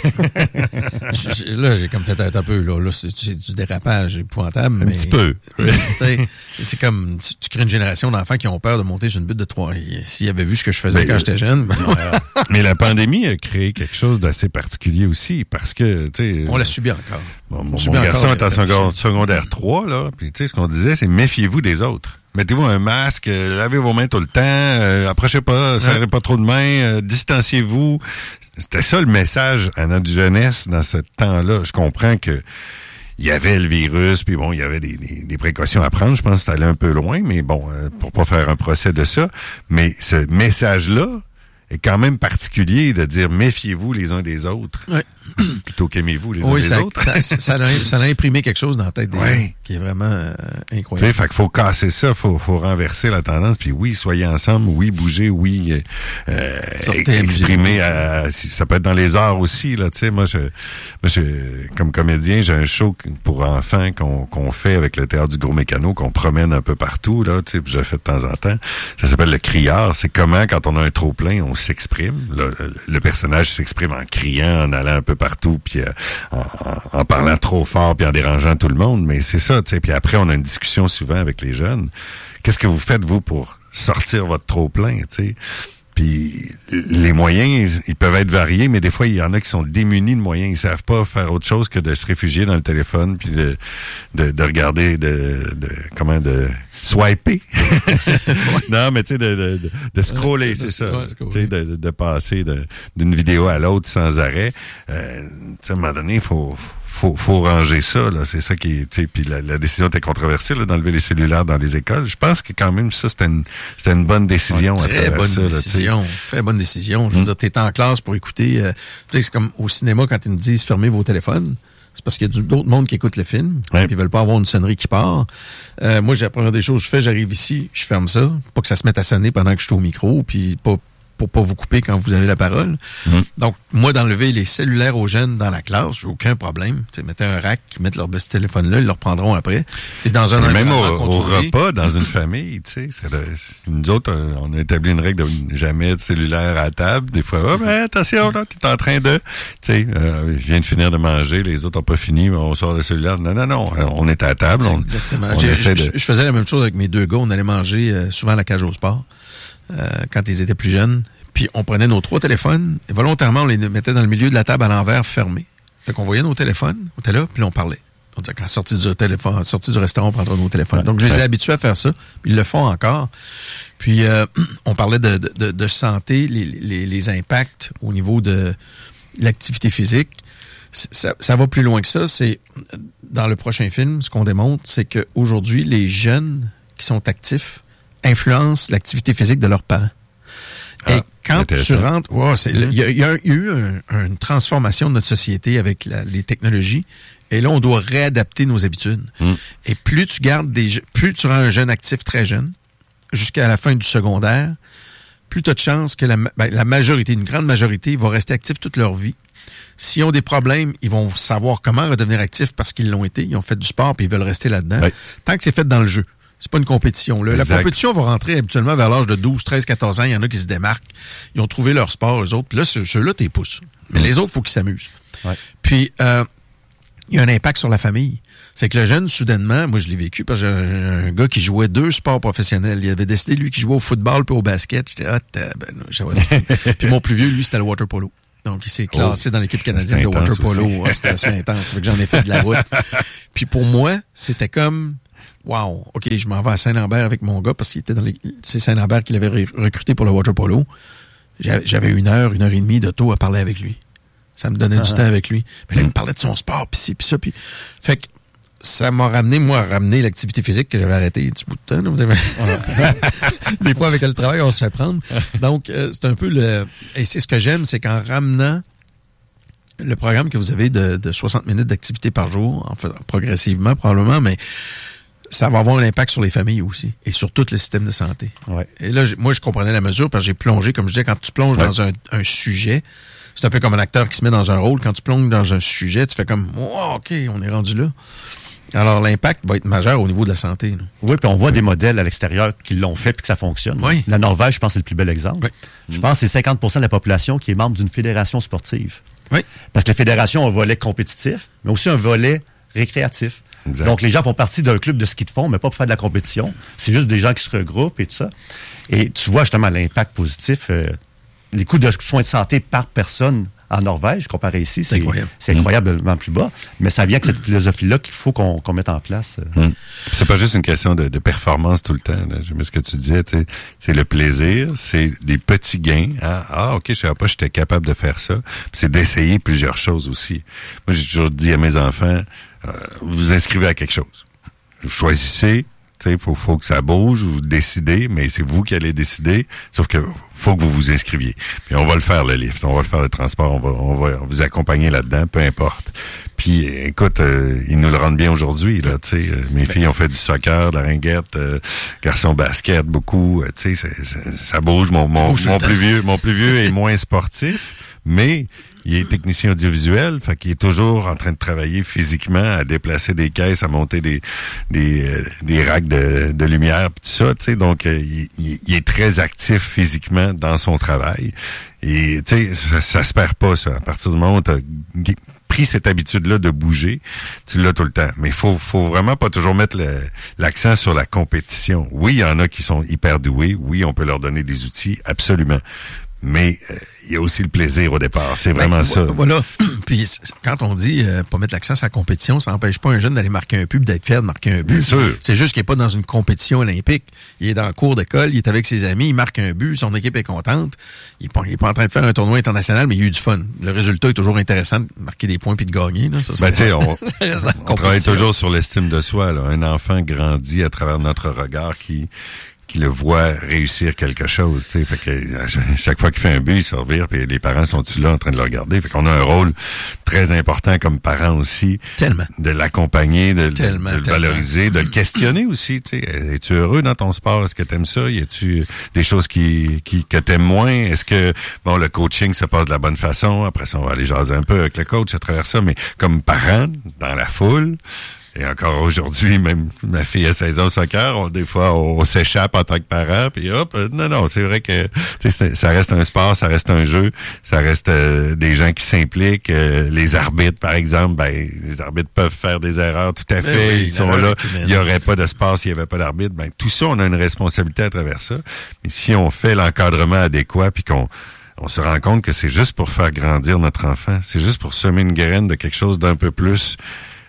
Là, j'ai comme fait un peu, là, c'est du dérapage épouvantable. Un petit peu. C'est comme, tu crées une génération d'enfants qui ont peur de monter sur une butte de 3. S'ils avaient vu ce que je faisais quand j'étais jeune. Mais la pandémie a créé quelque chose d'assez particulier aussi, parce que, tu sais, on l'a subi encore. Mon garçon est en secondaire 3, là, puis tu sais, ce qu'on disait, c'est méfiez-vous des autres. Mettez-vous un masque, lavez vos mains tout le temps, approchez pas, serrez pas trop de mains, distanciez-vous. C'était ça le message à notre jeunesse dans ce temps-là. Je comprends que il y avait le virus, puis bon, il y avait des précautions à prendre. Je pense que ça allait un peu loin, mais bon, pour pas faire un procès de ça. Mais ce message-là est quand même particulier de dire méfiez-vous les uns des autres. Oui. Plutôt qu'aimez-vous les uns des autres. Ça a imprimé quelque chose dans la tête des gens qui est vraiment incroyable. Tu sais, fait qu'il faut casser ça, faut renverser la tendance, puis oui, soyez ensemble, oui, bougez, oui, exprimer, ça peut être dans les arts aussi, là, tu sais, moi, comme comédien, j'ai un show pour enfants qu'on fait avec le Théâtre du Gros Mécano, qu'on promène un peu partout, là, tu sais, puis je le fais de temps en temps. Ça s'appelle le criard. C'est comment, quand on a un trop-plein, on s'exprime. Le personnage s'exprime en criant, en allant un peu partout, puis en parlant trop fort, puis en dérangeant tout le monde. Mais c'est ça, tu sais. Puis après, on a une discussion souvent avec les jeunes. Qu'est-ce que vous faites, vous, pour sortir votre trop-plein, tu sais? Puis les moyens, ils peuvent être variés, mais des fois, il y en a qui sont démunis de moyens. Ils savent pas faire autre chose que de se réfugier dans le téléphone, puis de regarder, de swiper. Non, mais tu sais, de scroller, c'est ça. Tu sais, de passer d'une vidéo à l'autre sans arrêt. Tu sais, à un moment donné, faut ranger ça, là. C'est ça qui est, tu sais, puis la décision était controversée, là, d'enlever les cellulaires dans les écoles. Je pense que quand même, ça, c'était une bonne décision. Très bonne décision. Je veux dire, t'es en classe pour écouter, tu sais, c'est comme au cinéma quand ils nous disent fermez vos téléphones. C'est parce qu'il y a d'autres mondes qui écoutent le film. Ils veulent pas avoir une sonnerie qui part. Moi, la première des choses que je fais, j'arrive ici, je ferme ça. Pas que ça se mette à sonner pendant que je suis au micro, puis pour pas vous couper quand vous avez la parole. Donc, moi, d'enlever les cellulaires aux jeunes dans la classe, j'ai aucun problème. T'sais, mettez un rack, mettent leur petit téléphone là, ils le reprendront après. T'es dans un même au repas, dans une famille, tu sais, nous autres, on a établi une règle de jamais de cellulaire à table. Des fois, attention, là, t'es en train de, tu sais, je viens de finir de manger, les autres ont pas fini, on sort le cellulaire. Non, on est à table. Exactement. Je faisais la même chose avec mes deux gars. On allait manger souvent à la cage au sport. Quand ils étaient plus jeunes, puis on prenait nos 3 téléphones et volontairement on les mettait dans le milieu de la table à l'envers fermé. Fait qu'on voyait nos téléphones, on était là, puis on parlait. On disait qu'à la sortie du restaurant, on prendra nos téléphones. Donc je les ai habitués à faire ça, puis ils le font encore. Puis on parlait de santé, les impacts au niveau de l'activité physique. Ça va plus loin que ça. C'est dans le prochain film, ce qu'on démontre, c'est qu'aujourd'hui, les jeunes qui sont actifs influencent l'activité physique de leurs parents. Et quand tu rentres, il y a eu une transformation de notre société avec les technologies. Et là, on doit réadapter nos habitudes. Et plus tu rends un jeune actif très jeune, jusqu'à la fin du secondaire, plus tu as de chances que la majorité, une grande majorité, va rester actifs toute leur vie. S'ils ont des problèmes, ils vont savoir comment redevenir actifs parce qu'ils l'ont été. Ils ont fait du sport et ils veulent rester là-dedans. Oui. Tant que c'est fait dans le jeu. C'est pas une compétition. Là. La compétition va rentrer habituellement vers l'âge de 12, 13, 14 ans. Il y en a qui se démarquent. Ils ont trouvé leur sport, eux autres. Puis là, ceux-là, t'es pouces. Mais les autres, il faut qu'ils s'amusent. Ouais. Puis, il y a un impact sur la famille. C'est que le jeune, soudainement, moi je l'ai vécu parce que j'ai un gars qui jouait 2 sports professionnels. Il avait décidé, lui, qui jouait au football puis au basket. J'étais puis mon plus vieux, lui, c'était le water polo. Donc, il s'est classé dans l'équipe canadienne de water polo. C'était assez intense. Ça fait que j'en ai fait de la route. Puis pour moi, c'était comme, wow, OK, je m'en vais à Saint-Lambert avec mon gars parce qu'il était c'est Saint-Lambert qui l'avait recruté pour le water polo. J'avais 1 heure et demie d'auto à parler avec lui. Ça me donnait du temps avec lui. Mais là, il me parlait de son sport, puis ci, puis ça, puis... Fait que ça m'a ramené, l'activité physique que j'avais arrêtée un petit bout de temps. Là, vous avez... Des fois, avec le travail, on se fait prendre. Donc, c'est un peu Et c'est ce que j'aime, c'est qu'en ramenant le programme que vous avez de 60 minutes d'activité par jour, en fait, progressivement, probablement, mais ça va avoir un impact sur les familles aussi et sur tout le système de santé. Ouais. Et là, moi, je comprenais la mesure parce que j'ai plongé, comme je disais, quand tu plonges dans un sujet... C'est un peu comme un acteur qui se met dans un rôle. Quand tu plonges dans un sujet, tu fais comme oh, OK, on est rendu là. Alors, l'impact va être majeur au niveau de la santé. Là. Oui, puis on voit des modèles à l'extérieur qui l'ont fait et que ça fonctionne. Oui. La Norvège, je pense, c'est le plus bel exemple. Oui. Je pense que c'est 50% de la population qui est membre d'une fédération sportive. Oui. Parce que la fédération a un volet compétitif, mais aussi un volet récréatif. Exact. Donc, les gens font partie d'un club de ski de fond, mais pas pour faire de la compétition. C'est juste des gens qui se regroupent et tout ça. Et tu vois justement l'impact positif... les coûts de soins de santé par personne en Norvège, comparé ici, c'est incroyablement plus bas. Mais ça vient avec cette philosophie-là qu'il faut qu'on mette en place. C'est pas juste une question de performance tout le temps. J'aimais ce que tu disais. C'est le plaisir, c'est des petits gains. OK, je savais pas que j'étais capable de faire ça. Puis c'est d'essayer plusieurs choses aussi. Moi, j'ai toujours dit à mes enfants, vous inscrivez à quelque chose. Vous choisissez. Il faut que ça bouge, vous décidez, mais c'est vous qui allez décider, sauf que faut que vous vous inscriviez. Puis on va le faire, le lift, on va le faire, le transport, on va vous accompagner là-dedans, peu importe. Puis écoute, ils nous le rendent bien aujourd'hui, là, tu sais. Mes filles ont fait du soccer, de la ringuette, garçon basket, beaucoup, tu sais, ça bouge. Mon plus vieux est moins sportif, mais il est technicien audiovisuel, fait qu'il est toujours en train de travailler physiquement, à déplacer des caisses, à monter des racks de lumière, pis tout ça, tu sais. Donc, il est très actif physiquement dans son travail. Et, tu sais, ça se perd pas, ça. À partir du moment où t'as pris cette habitude-là de bouger, tu l'as tout le temps. Mais faut vraiment pas toujours mettre l'accent sur la compétition. Oui, il y en a qui sont hyper doués. Oui, on peut leur donner des outils, absolument. Mais il y a aussi le plaisir au départ. C'est vraiment ça. Voilà. Puis quand on dit pas mettre l'accent sur la compétition, ça n'empêche pas un jeune d'aller marquer un but, d'être fier de marquer un but. Bien sûr. C'est juste qu'il n'est pas dans une compétition olympique. Il est dans le cours d'école, il est avec ses amis, il marque un but, son équipe est contente. Il est pas en train de faire un tournoi international, mais il y a eu du fun. Le résultat est toujours intéressant de marquer des points puis de gagner. Là. Ça, tu sais, on travaille toujours sur l'estime de soi. Là. Un enfant grandit à travers notre regard qui le voit réussir quelque chose, tu sais, fait que chaque fois qu'il fait un but, il se revire, puis les parents sont-ils là en train de le regarder, fait qu'on a un rôle très important comme parents aussi, tellement, de l'accompagner, de le valoriser, de le questionner aussi, tu sais, es-tu heureux dans ton sport, est-ce que t'aimes ça, y a-tu des choses que t'aimes moins, est-ce que le coaching se passe de la bonne façon, après ça on va aller jaser un peu avec le coach à travers ça, mais comme parent dans la foule. Et encore aujourd'hui, même ma fille a 16 ans au soccer, des fois on s'échappe en tant que parent, puis hop, non, c'est vrai que ça reste un sport, ça reste un jeu, ça reste des gens qui s'impliquent, les arbitres par exemple, les arbitres peuvent faire des erreurs, tout à fait, oui, ils sont là, il n'y aurait pas de sport s'il n'y avait pas d'arbitre, tout ça on a une responsabilité à travers ça, mais si on fait l'encadrement adéquat, puis qu'on se rend compte que c'est juste pour faire grandir notre enfant, c'est juste pour semer une graine de quelque chose d'un peu plus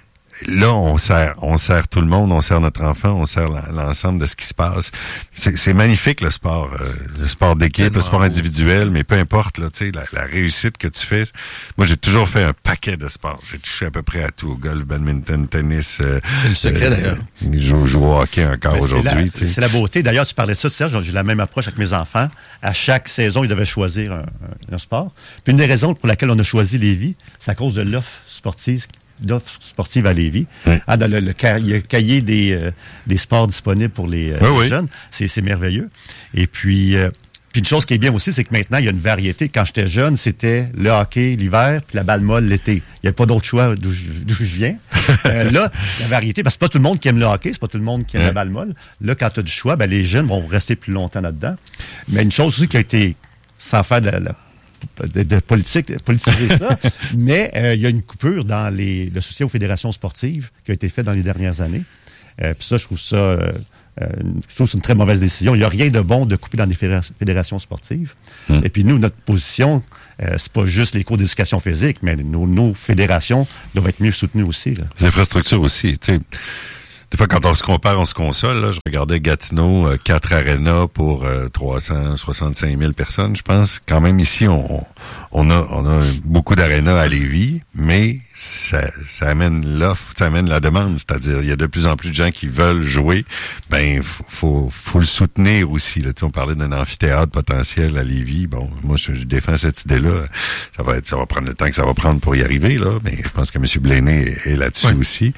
là, on sert tout le monde, on sert notre enfant, on sert l'ensemble de ce qui se passe. C'est magnifique le sport d'équipe, le sport individuel, mais peu importe, là, tu sais, la réussite que tu fais. Moi, j'ai toujours fait un paquet de sports. J'ai touché à peu près à tout. Golf, badminton, tennis. C'est le secret, d'ailleurs. Je joue au hockey encore aujourd'hui. C'est la beauté. D'ailleurs, tu parlais de ça, Serge, j'ai la même approche avec mes enfants. À chaque saison, ils devaient choisir un sport. Puis une des raisons pour laquelle on a choisi Lévis, c'est à cause de l'offre sportive à Lévis. Oui. Dans le cahier des sports disponibles pour les jeunes. C'est merveilleux. Et puis une chose qui est bien aussi, c'est que maintenant, il y a une variété. Quand j'étais jeune, c'était le hockey l'hiver puis la balle molle l'été. Il n'y avait pas d'autre choix d'où je viens. Là, la variété, parce que c'est pas tout le monde qui aime le hockey, c'est pas tout le monde qui aime la balle molle. Là, quand tu as du choix, les jeunes vont rester plus longtemps là-dedans. Mais une chose aussi qui a été, sans faire de politiser ça, mais il y a une coupure dans le soutien aux fédérations sportives qui a été fait dans les dernières années. Puis ça, je trouve que c'est une très mauvaise décision. Il n'y a rien de bon de couper dans des fédérations sportives. Et puis nous, notre position, c'est pas juste les cours d'éducation physique, mais nos fédérations doivent être mieux soutenues aussi. Là. Les infrastructures aussi, tu sais. Des fois, quand on se compare, on se console. Là, je regardais Gatineau, 4 arénas pour 365 000 personnes, je pense. Quand même, ici, on a beaucoup d'arénas à Lévis, mais ça amène l'offre, ça amène la demande. C'est-à-dire, il y a de plus en plus de gens qui veulent jouer. Faut le soutenir aussi. Là. On parlait d'un amphithéâtre potentiel à Lévis. Bon, moi, je défends cette idée-là. Ça va prendre le temps que ça va prendre pour y arriver, là. Mais je pense que M. Blaney est là-dessus aussi.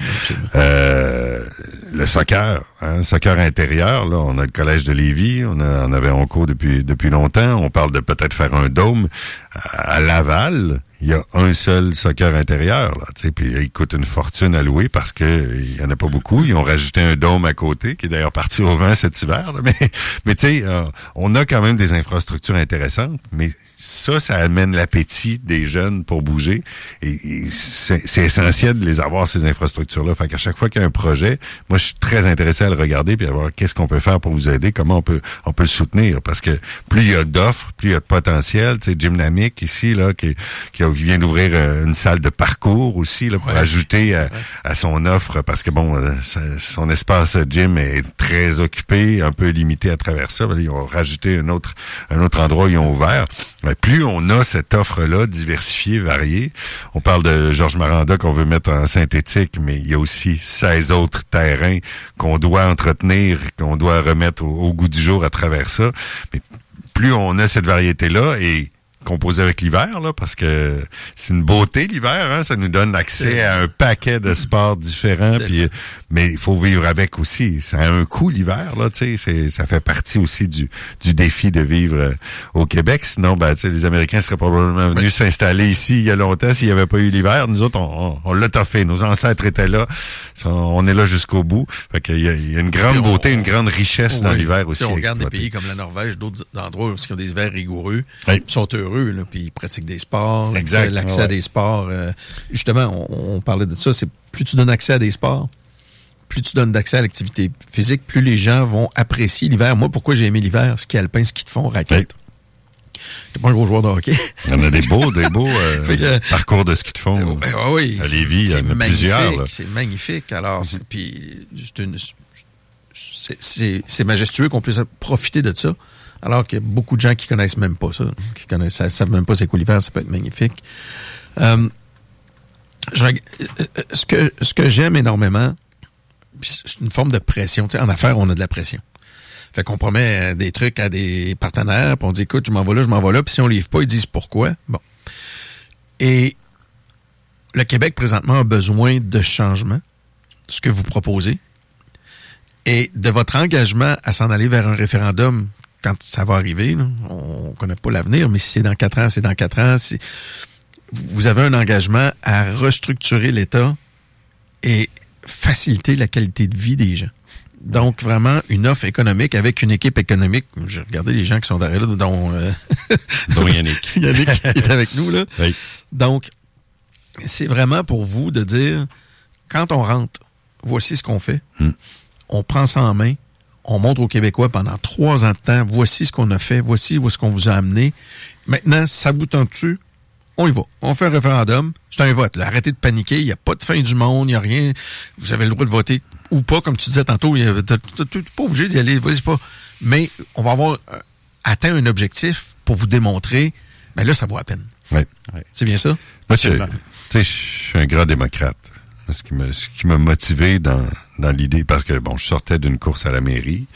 Le soccer, soccer intérieur, là, on a le collège de Lévis, on avait un cours depuis longtemps. On parle de peut-être faire un dôme à Laval. Il y a un seul soccer intérieur, là, tu sais, puis il coûte une fortune à louer parce que il y en a pas beaucoup. Ils ont rajouté un dôme à côté, qui est d'ailleurs parti au vent cet hiver, là. Mais tu sais, on a quand même des infrastructures intéressantes, mais ça amène l'appétit des jeunes pour bouger. Et c'est essentiel de les avoir, ces infrastructures-là. Fait qu'à chaque fois qu'il y a un projet, moi, je suis très intéressé à le regarder puis à voir qu'est-ce qu'on peut faire pour vous aider, comment on peut le soutenir. Parce que plus il y a d'offres, plus il y a de potentiel. Tu sais, Gymnamic, ici, là, qui vient d'ouvrir une salle de parcours aussi, là, pour ajouter à son offre. Parce que, bon, son espace gym est très occupé, un peu limité à travers ça. Ils ont rajouté un autre endroit, ils ont ouvert. Mais plus on a cette offre-là, diversifiée, variée, on parle de Georges Maranda qu'on veut mettre en synthétique, mais il y a aussi 16 autres terrains qu'on doit entretenir, qu'on doit remettre au goût du jour à travers ça. Mais plus on a cette variété-là, et composé avec l'hiver, là, parce que c'est une beauté l'hiver, hein, ça nous donne accès à un paquet de sports différents, puis mais il faut vivre avec aussi. Ça a un coût l'hiver, là, tu sais, ça fait partie aussi du défi de vivre au Québec. Sinon, tu sais, les Américains seraient probablement venus s'installer ici il y a longtemps s'il n'y avait pas eu l'hiver. Nous autres, on l'a toffé. Nos ancêtres étaient là. On est là jusqu'au bout. Fait qu'il y a une grande beauté, une grande richesse dans l'hiver aussi. On regarde des pays comme la Norvège, d'autres endroits qui ont des hivers rigoureux, sont heureux, là, puis ils pratiquent des sports, l'accès à des sports. Justement, on parlait de ça, c'est plus tu donnes accès à des sports, plus tu donnes d'accès à l'activité physique, plus les gens vont apprécier l'hiver. Moi, pourquoi j'ai aimé l'hiver? Ski alpin, ski de fond, raquette. T'es pas un gros joueur de hockey. Il y en a des beaux parcours de ski de fond. Oui, à Lévis, il y en a plusieurs. Là. C'est magnifique. Alors, puis c'est majestueux qu'on puisse profiter de ça. Alors qu'il y a beaucoup de gens qui connaissent même pas ça, savent même pas c'est quoi l'hiver, ça peut être magnifique. Ce que j'aime énormément, c'est une forme de pression. Tu sais, en affaires, on a de la pression. Fait qu'on promet des trucs à des partenaires, puis on dit, écoute, je m'en vais là, puis si on livre pas, ils disent pourquoi. Bon. Et le Québec, présentement, a besoin de changement, ce que vous proposez, et de votre engagement à s'en aller vers un référendum quand ça va arriver. Là. On connaît pas l'avenir, mais si c'est dans 4 ans, c'est dans 4 ans. Vous avez un engagement à restructurer l'État et faciliter la qualité de vie des gens. Donc, vraiment, une offre économique avec une équipe économique. J'ai regardé les gens qui sont derrière là, dont Yannick. Yannick est avec nous, là. Oui. Donc, c'est vraiment pour vous de dire, quand on rentre, voici ce qu'on fait. On prend ça en main. On montre aux Québécois pendant 3 ans de temps, voici ce qu'on a fait, voici où est-ce qu'on vous a amené. Maintenant, ça vous tente-tu? on y va. On fait un référendum. C'est un vote. Là, arrêtez de paniquer. Il n'y a pas de fin du monde. Il n'y a rien. Vous avez le droit de voter ou pas, comme tu disais tantôt. Tu n'es pas obligé d'y aller. Vas-y pas. Mais on va avoir atteint un objectif pour vous démontrer, ben là, ça vaut la peine. Oui. C'est bien ça? Moi, je suis un grand démocrate. Ce qui m'a motivé dans l'idée, parce que, bon, je sortais d'une course à la mairie,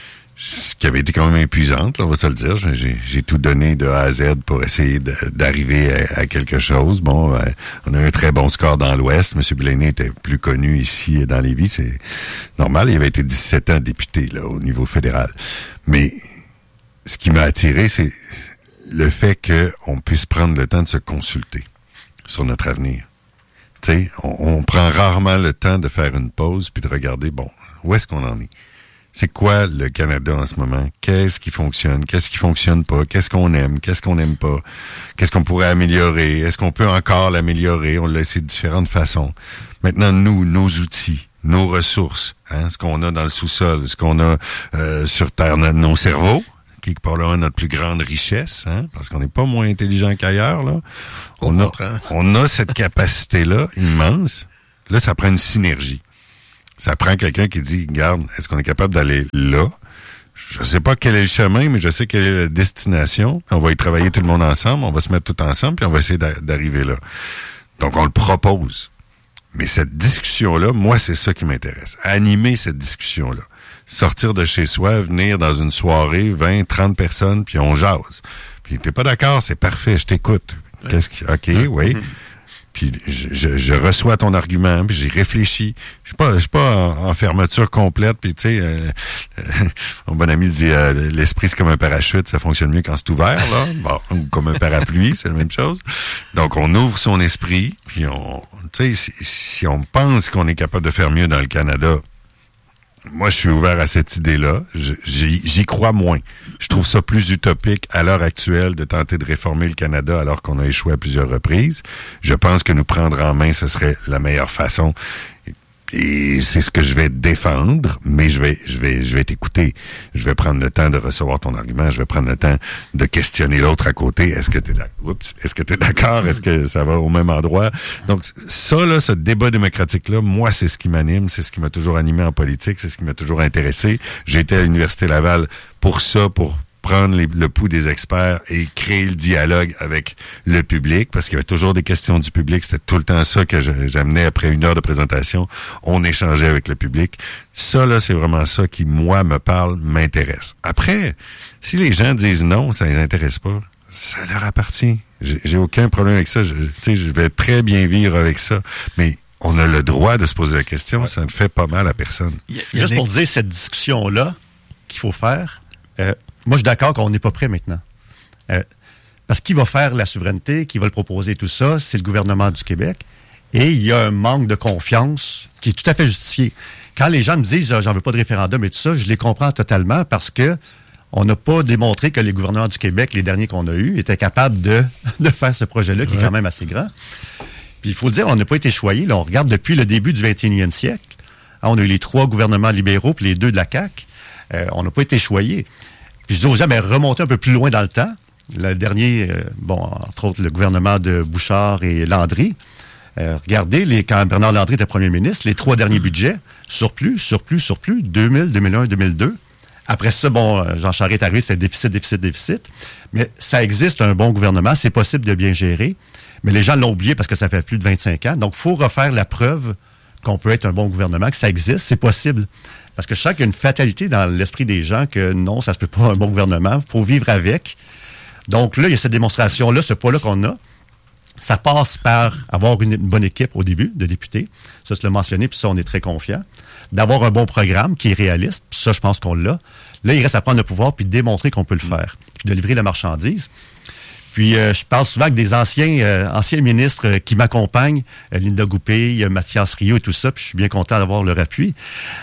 ce qui avait été quand même épuisante, là, on va se le dire. J'ai tout donné de A à Z pour essayer d'arriver à quelque chose. Bon, on a eu un très bon score dans l'Ouest. M. Blaney était plus connu ici dans Lévis. C'est normal. Il avait été 17 ans député là au niveau fédéral. Mais ce qui m'a attiré, c'est le fait qu'on puisse prendre le temps de se consulter sur notre avenir. Tu sais, on prend rarement le temps de faire une pause puis de regarder, bon, où est-ce qu'on en est? C'est quoi le Canada en ce moment? Qu'est-ce qui fonctionne? Qu'est-ce qui fonctionne pas? Qu'est-ce qu'on aime? Qu'est-ce qu'on n'aime pas? Qu'est-ce qu'on pourrait améliorer? Est-ce qu'on peut encore l'améliorer? On l'a essayé de différentes façons. Maintenant, nous, nos outils, nos ressources, hein, ce qu'on a dans le sous-sol, ce qu'on a sur Terre, nos cerveaux, qui est probablement notre plus grande richesse, hein, parce qu'on n'est pas moins intelligent qu'ailleurs, là. On a cette capacité-là immense. Là, ça prend une synergie. Ça prend quelqu'un qui dit, regarde, est-ce qu'on est capable d'aller là? Je sais pas quel est le chemin, mais je sais quelle est la destination. On va y travailler tout le monde ensemble, on va se mettre tout ensemble, puis on va essayer d'arriver là. Donc, on le propose. Mais cette discussion-là, moi, c'est ça qui m'intéresse. Animer cette discussion-là. Sortir de chez soi, venir dans une soirée, 20, 30 personnes, puis on jase. Puis t'es pas d'accord, c'est parfait, je t'écoute. OK, oui. Puis je reçois ton argument, puis j'y réfléchis. Je suis pas en fermeture complète, puis tu sais, mon bon ami dit l'esprit c'est comme un parachute, ça fonctionne mieux quand c'est ouvert, là. Bon, ou comme un parapluie, c'est la même chose. Donc on ouvre son esprit, puis tu sais, si on pense qu'on est capable de faire mieux dans le Canada, moi, je suis ouvert à cette idée-là. J'y crois moins. Je trouve ça plus utopique à l'heure actuelle de tenter de réformer le Canada alors qu'on a échoué à plusieurs reprises. Je pense que nous prendre en main, ce serait la meilleure façon. Et c'est ce que je vais défendre, mais je vais t'écouter. Je vais prendre le temps de recevoir ton argument. Je vais prendre le temps de questionner l'autre à côté. Est-ce que t'es d'accord? Est-ce que ça va au même endroit? Donc, ça, là, ce débat démocratique-là, moi, c'est ce qui m'anime. C'est ce qui m'a toujours animé en politique. C'est ce qui m'a toujours intéressé. J'ai été à l'Université Laval pour ça, pour prendre le pouls des experts et créer le dialogue avec le public, parce qu'il y avait toujours des questions du public. C'était tout le temps ça que j'amenais après une heure de présentation. On échangeait avec le public. Ça, là, c'est vraiment ça qui, moi, me parle, m'intéresse. Après, si les gens disent non, ça les intéresse pas, ça leur appartient. J'ai aucun problème avec ça. Je vais très bien vivre avec ça. Mais on a le droit de se poser la question. Ouais. Ça ne fait pas mal à personne. Juste pour dire cette discussion-là qu'il faut faire, moi, je suis d'accord qu'on n'est pas prêt maintenant. Parce qu'il va faire la souveraineté, qui va le proposer, tout ça, c'est le gouvernement du Québec. Et il y a un manque de confiance qui est tout à fait justifié. Quand les gens me disent « j'en veux pas de référendum » et tout ça, je les comprends totalement parce que on n'a pas démontré que les gouvernements du Québec, les derniers qu'on a eus, étaient capables de faire ce projet-là qui est quand même assez grand. Puis il faut dire, on n'a pas été choyés. Là, on regarde depuis le début du 21e siècle. On a eu les 3 gouvernements libéraux puis les 2 de la CAQ. On n'a pas été choyés. Puis je dis aux gens, mais remontez un peu plus loin dans le temps. Le dernier, entre autres, le gouvernement de Bouchard et Landry. Regardez, quand Bernard Landry était premier ministre, les 3 derniers budgets, surplus, 2000, 2001, 2002. Après ça, Jean Charest est arrivé, c'était déficit. Mais ça existe, un bon gouvernement, c'est possible de bien gérer. Mais les gens l'ont oublié parce que ça fait plus de 25 ans. Donc, il faut refaire la preuve qu'on peut être un bon gouvernement, que ça existe, c'est possible. Parce que je sens qu'il y a une fatalité dans l'esprit des gens que non, ça se peut pas un bon gouvernement, il faut vivre avec. Donc là, il y a cette démonstration-là, ce poids-là qu'on a. Ça passe par avoir une bonne équipe au début de députés. Ça, je l'ai mentionné, puis ça, on est très confiant. D'avoir un bon programme qui est réaliste, puis ça, je pense qu'on l'a. Là, il reste à prendre le pouvoir puis de démontrer qu'on peut le faire, puis de livrer la marchandise. Puis, je parle souvent avec des anciens ministres qui m'accompagnent, Linda Goupil, Mathias Rio et tout ça, puis je suis bien content d'avoir leur appui.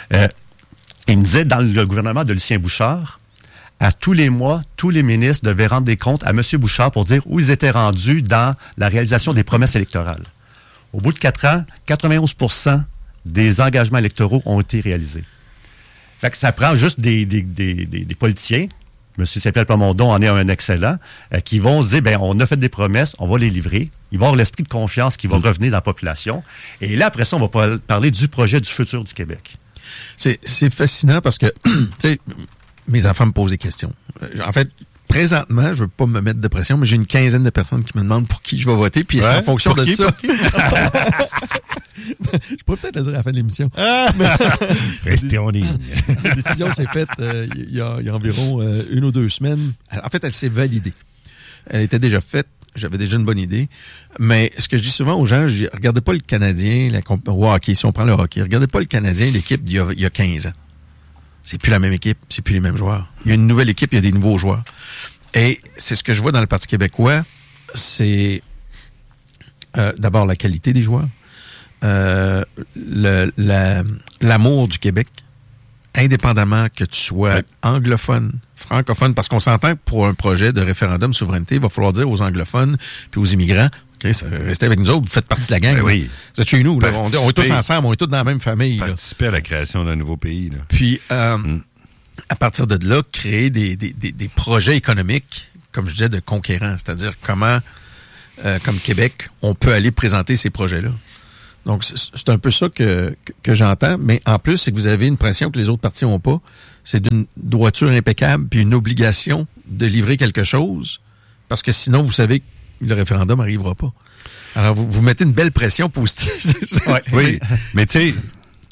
Il me disait, dans le gouvernement de Lucien Bouchard, à tous les mois, tous les ministres devaient rendre des comptes à M. Bouchard pour dire où ils étaient rendus dans la réalisation des promesses électorales. Au bout de 4 ans, 91% des engagements électoraux ont été réalisés. Fait que ça prend juste des politiciens, M. Saint-Pierre Plamondon en est un excellent, qui vont se dire, on a fait des promesses, on va les livrer. Il va y avoir l'esprit de confiance qui va revenir dans la population. Et là, après ça, on va parler du projet du futur du Québec. C'est fascinant parce que, tu sais, mes enfants me posent des questions. En fait, présentement, je veux pas me mettre de pression, mais j'ai une quinzaine de personnes qui me demandent pour qui je vais voter, puis c'est en fonction de ça. Je pourrais peut-être le dire à la fin de l'émission. Restez en ligne. La décision s'est faite il y a environ 1 ou 2 semaines. En fait, elle s'est validée. Elle était déjà faite. J'avais déjà une bonne idée. Mais ce que je dis souvent aux gens, je dis, regardez pas le Canadien, au hockey, si on prend le hockey, regardez pas le Canadien, l'équipe d'il y a 15 ans. C'est plus la même équipe, c'est plus les mêmes joueurs. Il y a une nouvelle équipe, il y a des nouveaux joueurs. Et c'est ce que je vois dans le Parti québécois, c'est d'abord la qualité des joueurs, l'amour du Québec, indépendamment que tu sois anglophone, francophone, parce qu'on s'entend que pour un projet de référendum souveraineté, il va falloir dire aux anglophones puis aux immigrants, restez avec nous autres, vous faites partie de la gang. Oui. Vous êtes chez nous, là. On est tous ensemble, on est tous dans la même famille. Participer à la création d'un nouveau pays. Là. Puis, à partir de là, créer des projets économiques, comme je disais, de conquérants, c'est-à-dire comment, comme Québec, on peut aller présenter ces projets-là. Donc, c'est un peu ça que j'entends, mais en plus, c'est que vous avez une pression que les autres partis n'ont pas. C'est d'une droiture impeccable, puis une obligation de livrer quelque chose, parce que sinon, vous savez que le référendum n'arrivera pas. Alors, vous mettez une belle pression positive. Oui, mais tu sais,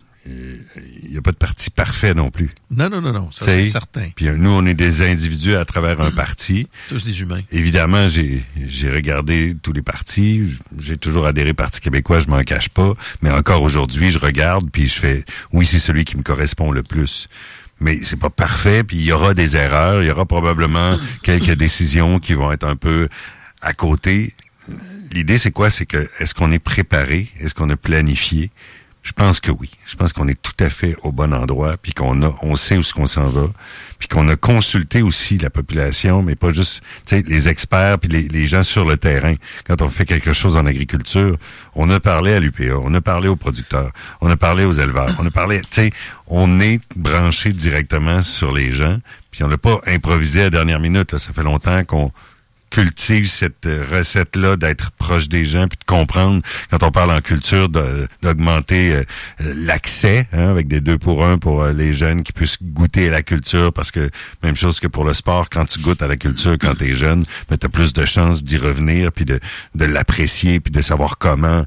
il n'y a pas de parti parfait non plus. Non, ça c'est certain. Puis nous, on est des individus à travers un parti. Tous des humains. Évidemment, j'ai regardé tous les partis. J'ai toujours adhéré au Parti québécois, je m'en cache pas. Mais encore aujourd'hui, je regarde, puis je fais, oui, c'est celui qui me correspond le plus. Mais c'est pas parfait, puis il y aura des erreurs. Il y aura probablement quelques décisions qui vont être un peu à côté. L'idée, c'est quoi? C'est que, est-ce qu'on est préparé? Est-ce qu'on a planifié? Je pense que oui. Je pense qu'on est tout à fait au bon endroit, puis on sait où est-ce qu'on s'en va, puis qu'on a consulté aussi la population, mais pas juste, tu sais, les experts puis les gens sur le terrain. Quand on fait quelque chose en agriculture, on a parlé à l'UPA, on a parlé aux producteurs, on a parlé aux éleveurs, on a parlé, tu sais, on est branché directement sur les gens, puis on l'a pas improvisé à la dernière minute. Là. Ça fait longtemps qu'on cultive cette recette-là d'être proche des gens puis de comprendre, quand on parle en culture, d'augmenter l'accès, avec des 2 pour 1 pour les jeunes qui puissent goûter à la culture, parce que même chose que pour le sport, quand tu goûtes à la culture quand t'es jeune, ben, t'as plus de chances d'y revenir puis de l'apprécier puis de savoir comment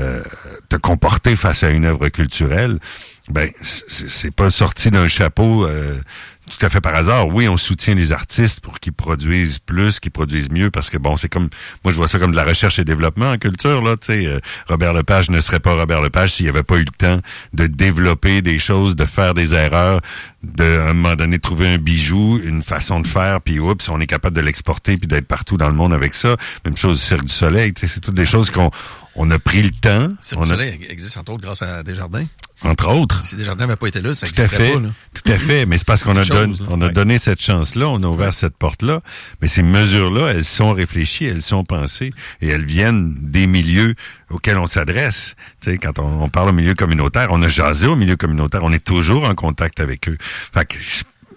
te comporter face à une œuvre culturelle. Ben, c'est pas sorti d'un chapeau tout à fait par hasard. Oui, on soutient les artistes pour qu'ils produisent plus, qu'ils produisent mieux, parce que bon, c'est comme, moi je vois ça comme de la recherche et développement en culture, là, tu sais. Robert Lepage ne serait pas Robert Lepage s'il n'y avait pas eu le temps de développer des choses, de faire des erreurs, à un moment donné trouver un bijou, une façon de faire, puis oups, on est capable de l'exporter puis d'être partout dans le monde avec ça. Même chose du Cirque du Soleil, tu sais, c'est toutes des choses qu'on a pris le temps. Cirque du Soleil existe entre autres grâce à Desjardins. Entre autres. Si Desjardins n'avait pas été là, ça n'existerait pas. Là. Tout à fait. Mais c'est parce qu'on a donné cette chance-là, on a ouvert cette porte-là. Mais ces mesures-là, elles sont réfléchies, elles sont pensées et elles viennent des milieux auxquels on s'adresse. Tu sais, quand on parle au milieu communautaire, on a jasé au milieu communautaire, on est toujours en contact avec eux. Fait que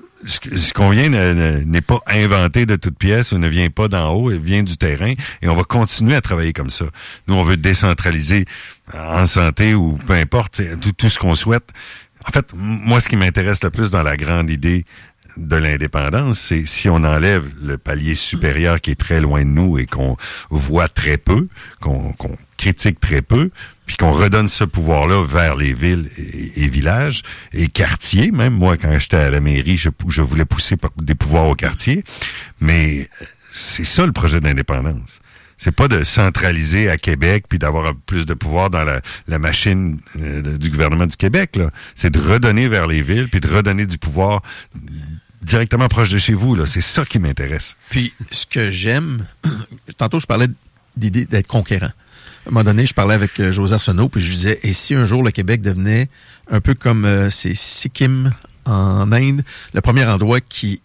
ce qu'on vient n'est pas inventé de toutes pièces ou ne vient pas d'en haut, il vient du terrain et on va continuer à travailler comme ça. Nous, on veut décentraliser en santé ou peu importe, tout ce qu'on souhaite. En fait, moi, ce qui m'intéresse le plus dans la grande idée de l'indépendance, c'est si on enlève le palier supérieur qui est très loin de nous et qu'on voit très peu, qu'on critique très peu, puis qu'on redonne ce pouvoir-là vers les villes et villages et quartiers. Même moi, quand j'étais à la mairie, je voulais pousser des pouvoirs au quartier. Mais c'est ça le projet d'indépendance. C'est pas de centraliser à Québec puis d'avoir plus de pouvoir dans la machine du gouvernement du Québec, là. C'est de redonner vers les villes puis de redonner du pouvoir directement proche de chez vous, là. C'est ça qui m'intéresse. Puis, ce que j'aime, tantôt, je parlais d'idée d'être conquérant. À un moment donné, je parlais avec José Arsenault, puis je lui disais, et si un jour le Québec devenait un peu comme c'est Sikkim en Inde, le premier endroit qui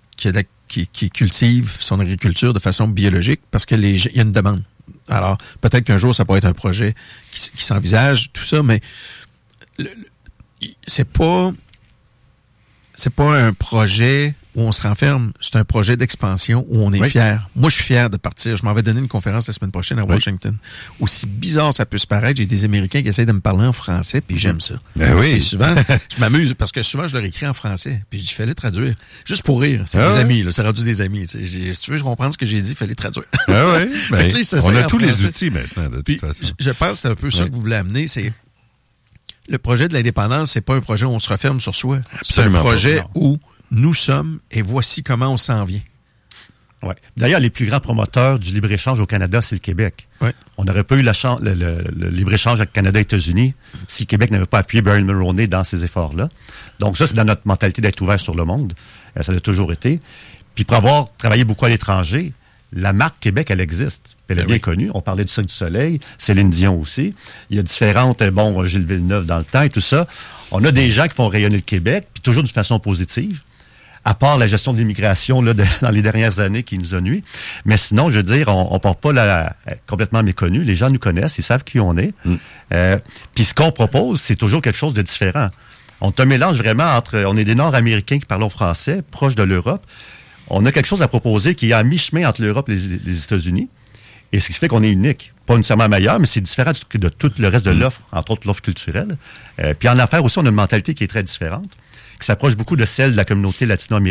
cultive son agriculture de façon biologique, parce que il y a une demande. Alors, peut-être qu'un jour, ça pourrait être un projet qui s'envisage, tout ça, mais c'est pas un projet où on se renferme, c'est un projet d'expansion où on est fier. Moi, je suis fier de partir. Je m'en vais donner une conférence la semaine prochaine à Washington. Aussi bizarre ça peut se paraître, j'ai des Américains qui essayent de me parler en français, puis j'aime ça. Ben oui. Et souvent, je m'amuse parce que souvent, je leur écris en français, puis je dis, fallait traduire. Juste pour rire. C'est des amis, là. C'est rendu des amis. Si tu veux comprendre ce que j'ai dit, fallait traduire. Ah oui. Ben, on a tous français. les outils maintenant, de toute façon. Je pense que c'est un peu ça que vous voulez amener, c'est le projet de l'indépendance, c'est pas un projet où on se referme sur soi. C'est un projet où nous sommes et voici comment on s'en vient. Ouais. D'ailleurs, les plus grands promoteurs du libre-échange au Canada, c'est le Québec. Ouais. On n'aurait pas eu le libre-échange avec Canada et États-Unis si le Québec n'avait pas appuyé Barry Mulroney dans ces efforts-là. Donc ça, c'est dans notre mentalité d'être ouvert sur le monde. Ça l'a toujours été. Puis pour avoir travaillé beaucoup à l'étranger, la marque Québec, elle existe. Elle est bien connue. On parlait du Cirque du Soleil, Céline Dion aussi. Il y a différentes, Gilles Villeneuve dans le temps et tout ça. On a des gens qui font rayonner le Québec, puis toujours d'une façon positive. À part la gestion de l'immigration là, dans les dernières années qui nous a nuit. Mais sinon, je veux dire, on ne part pas complètement méconnu. Les gens nous connaissent, ils savent qui on est. Puis ce qu'on propose, c'est toujours quelque chose de différent. On te mélange vraiment entre... On est des Nord-Américains qui parlent français, proches de l'Europe. On a quelque chose à proposer qui est à mi-chemin entre l'Europe et les États-Unis. Et ce qui fait qu'on est unique. Pas nécessairement meilleur, mais c'est différent de tout le reste de l'offre, entre autres l'offre culturelle. Puis en affaires aussi, on a une mentalité qui est très différente, qui s'approche beaucoup de celle de la communauté latino-américaine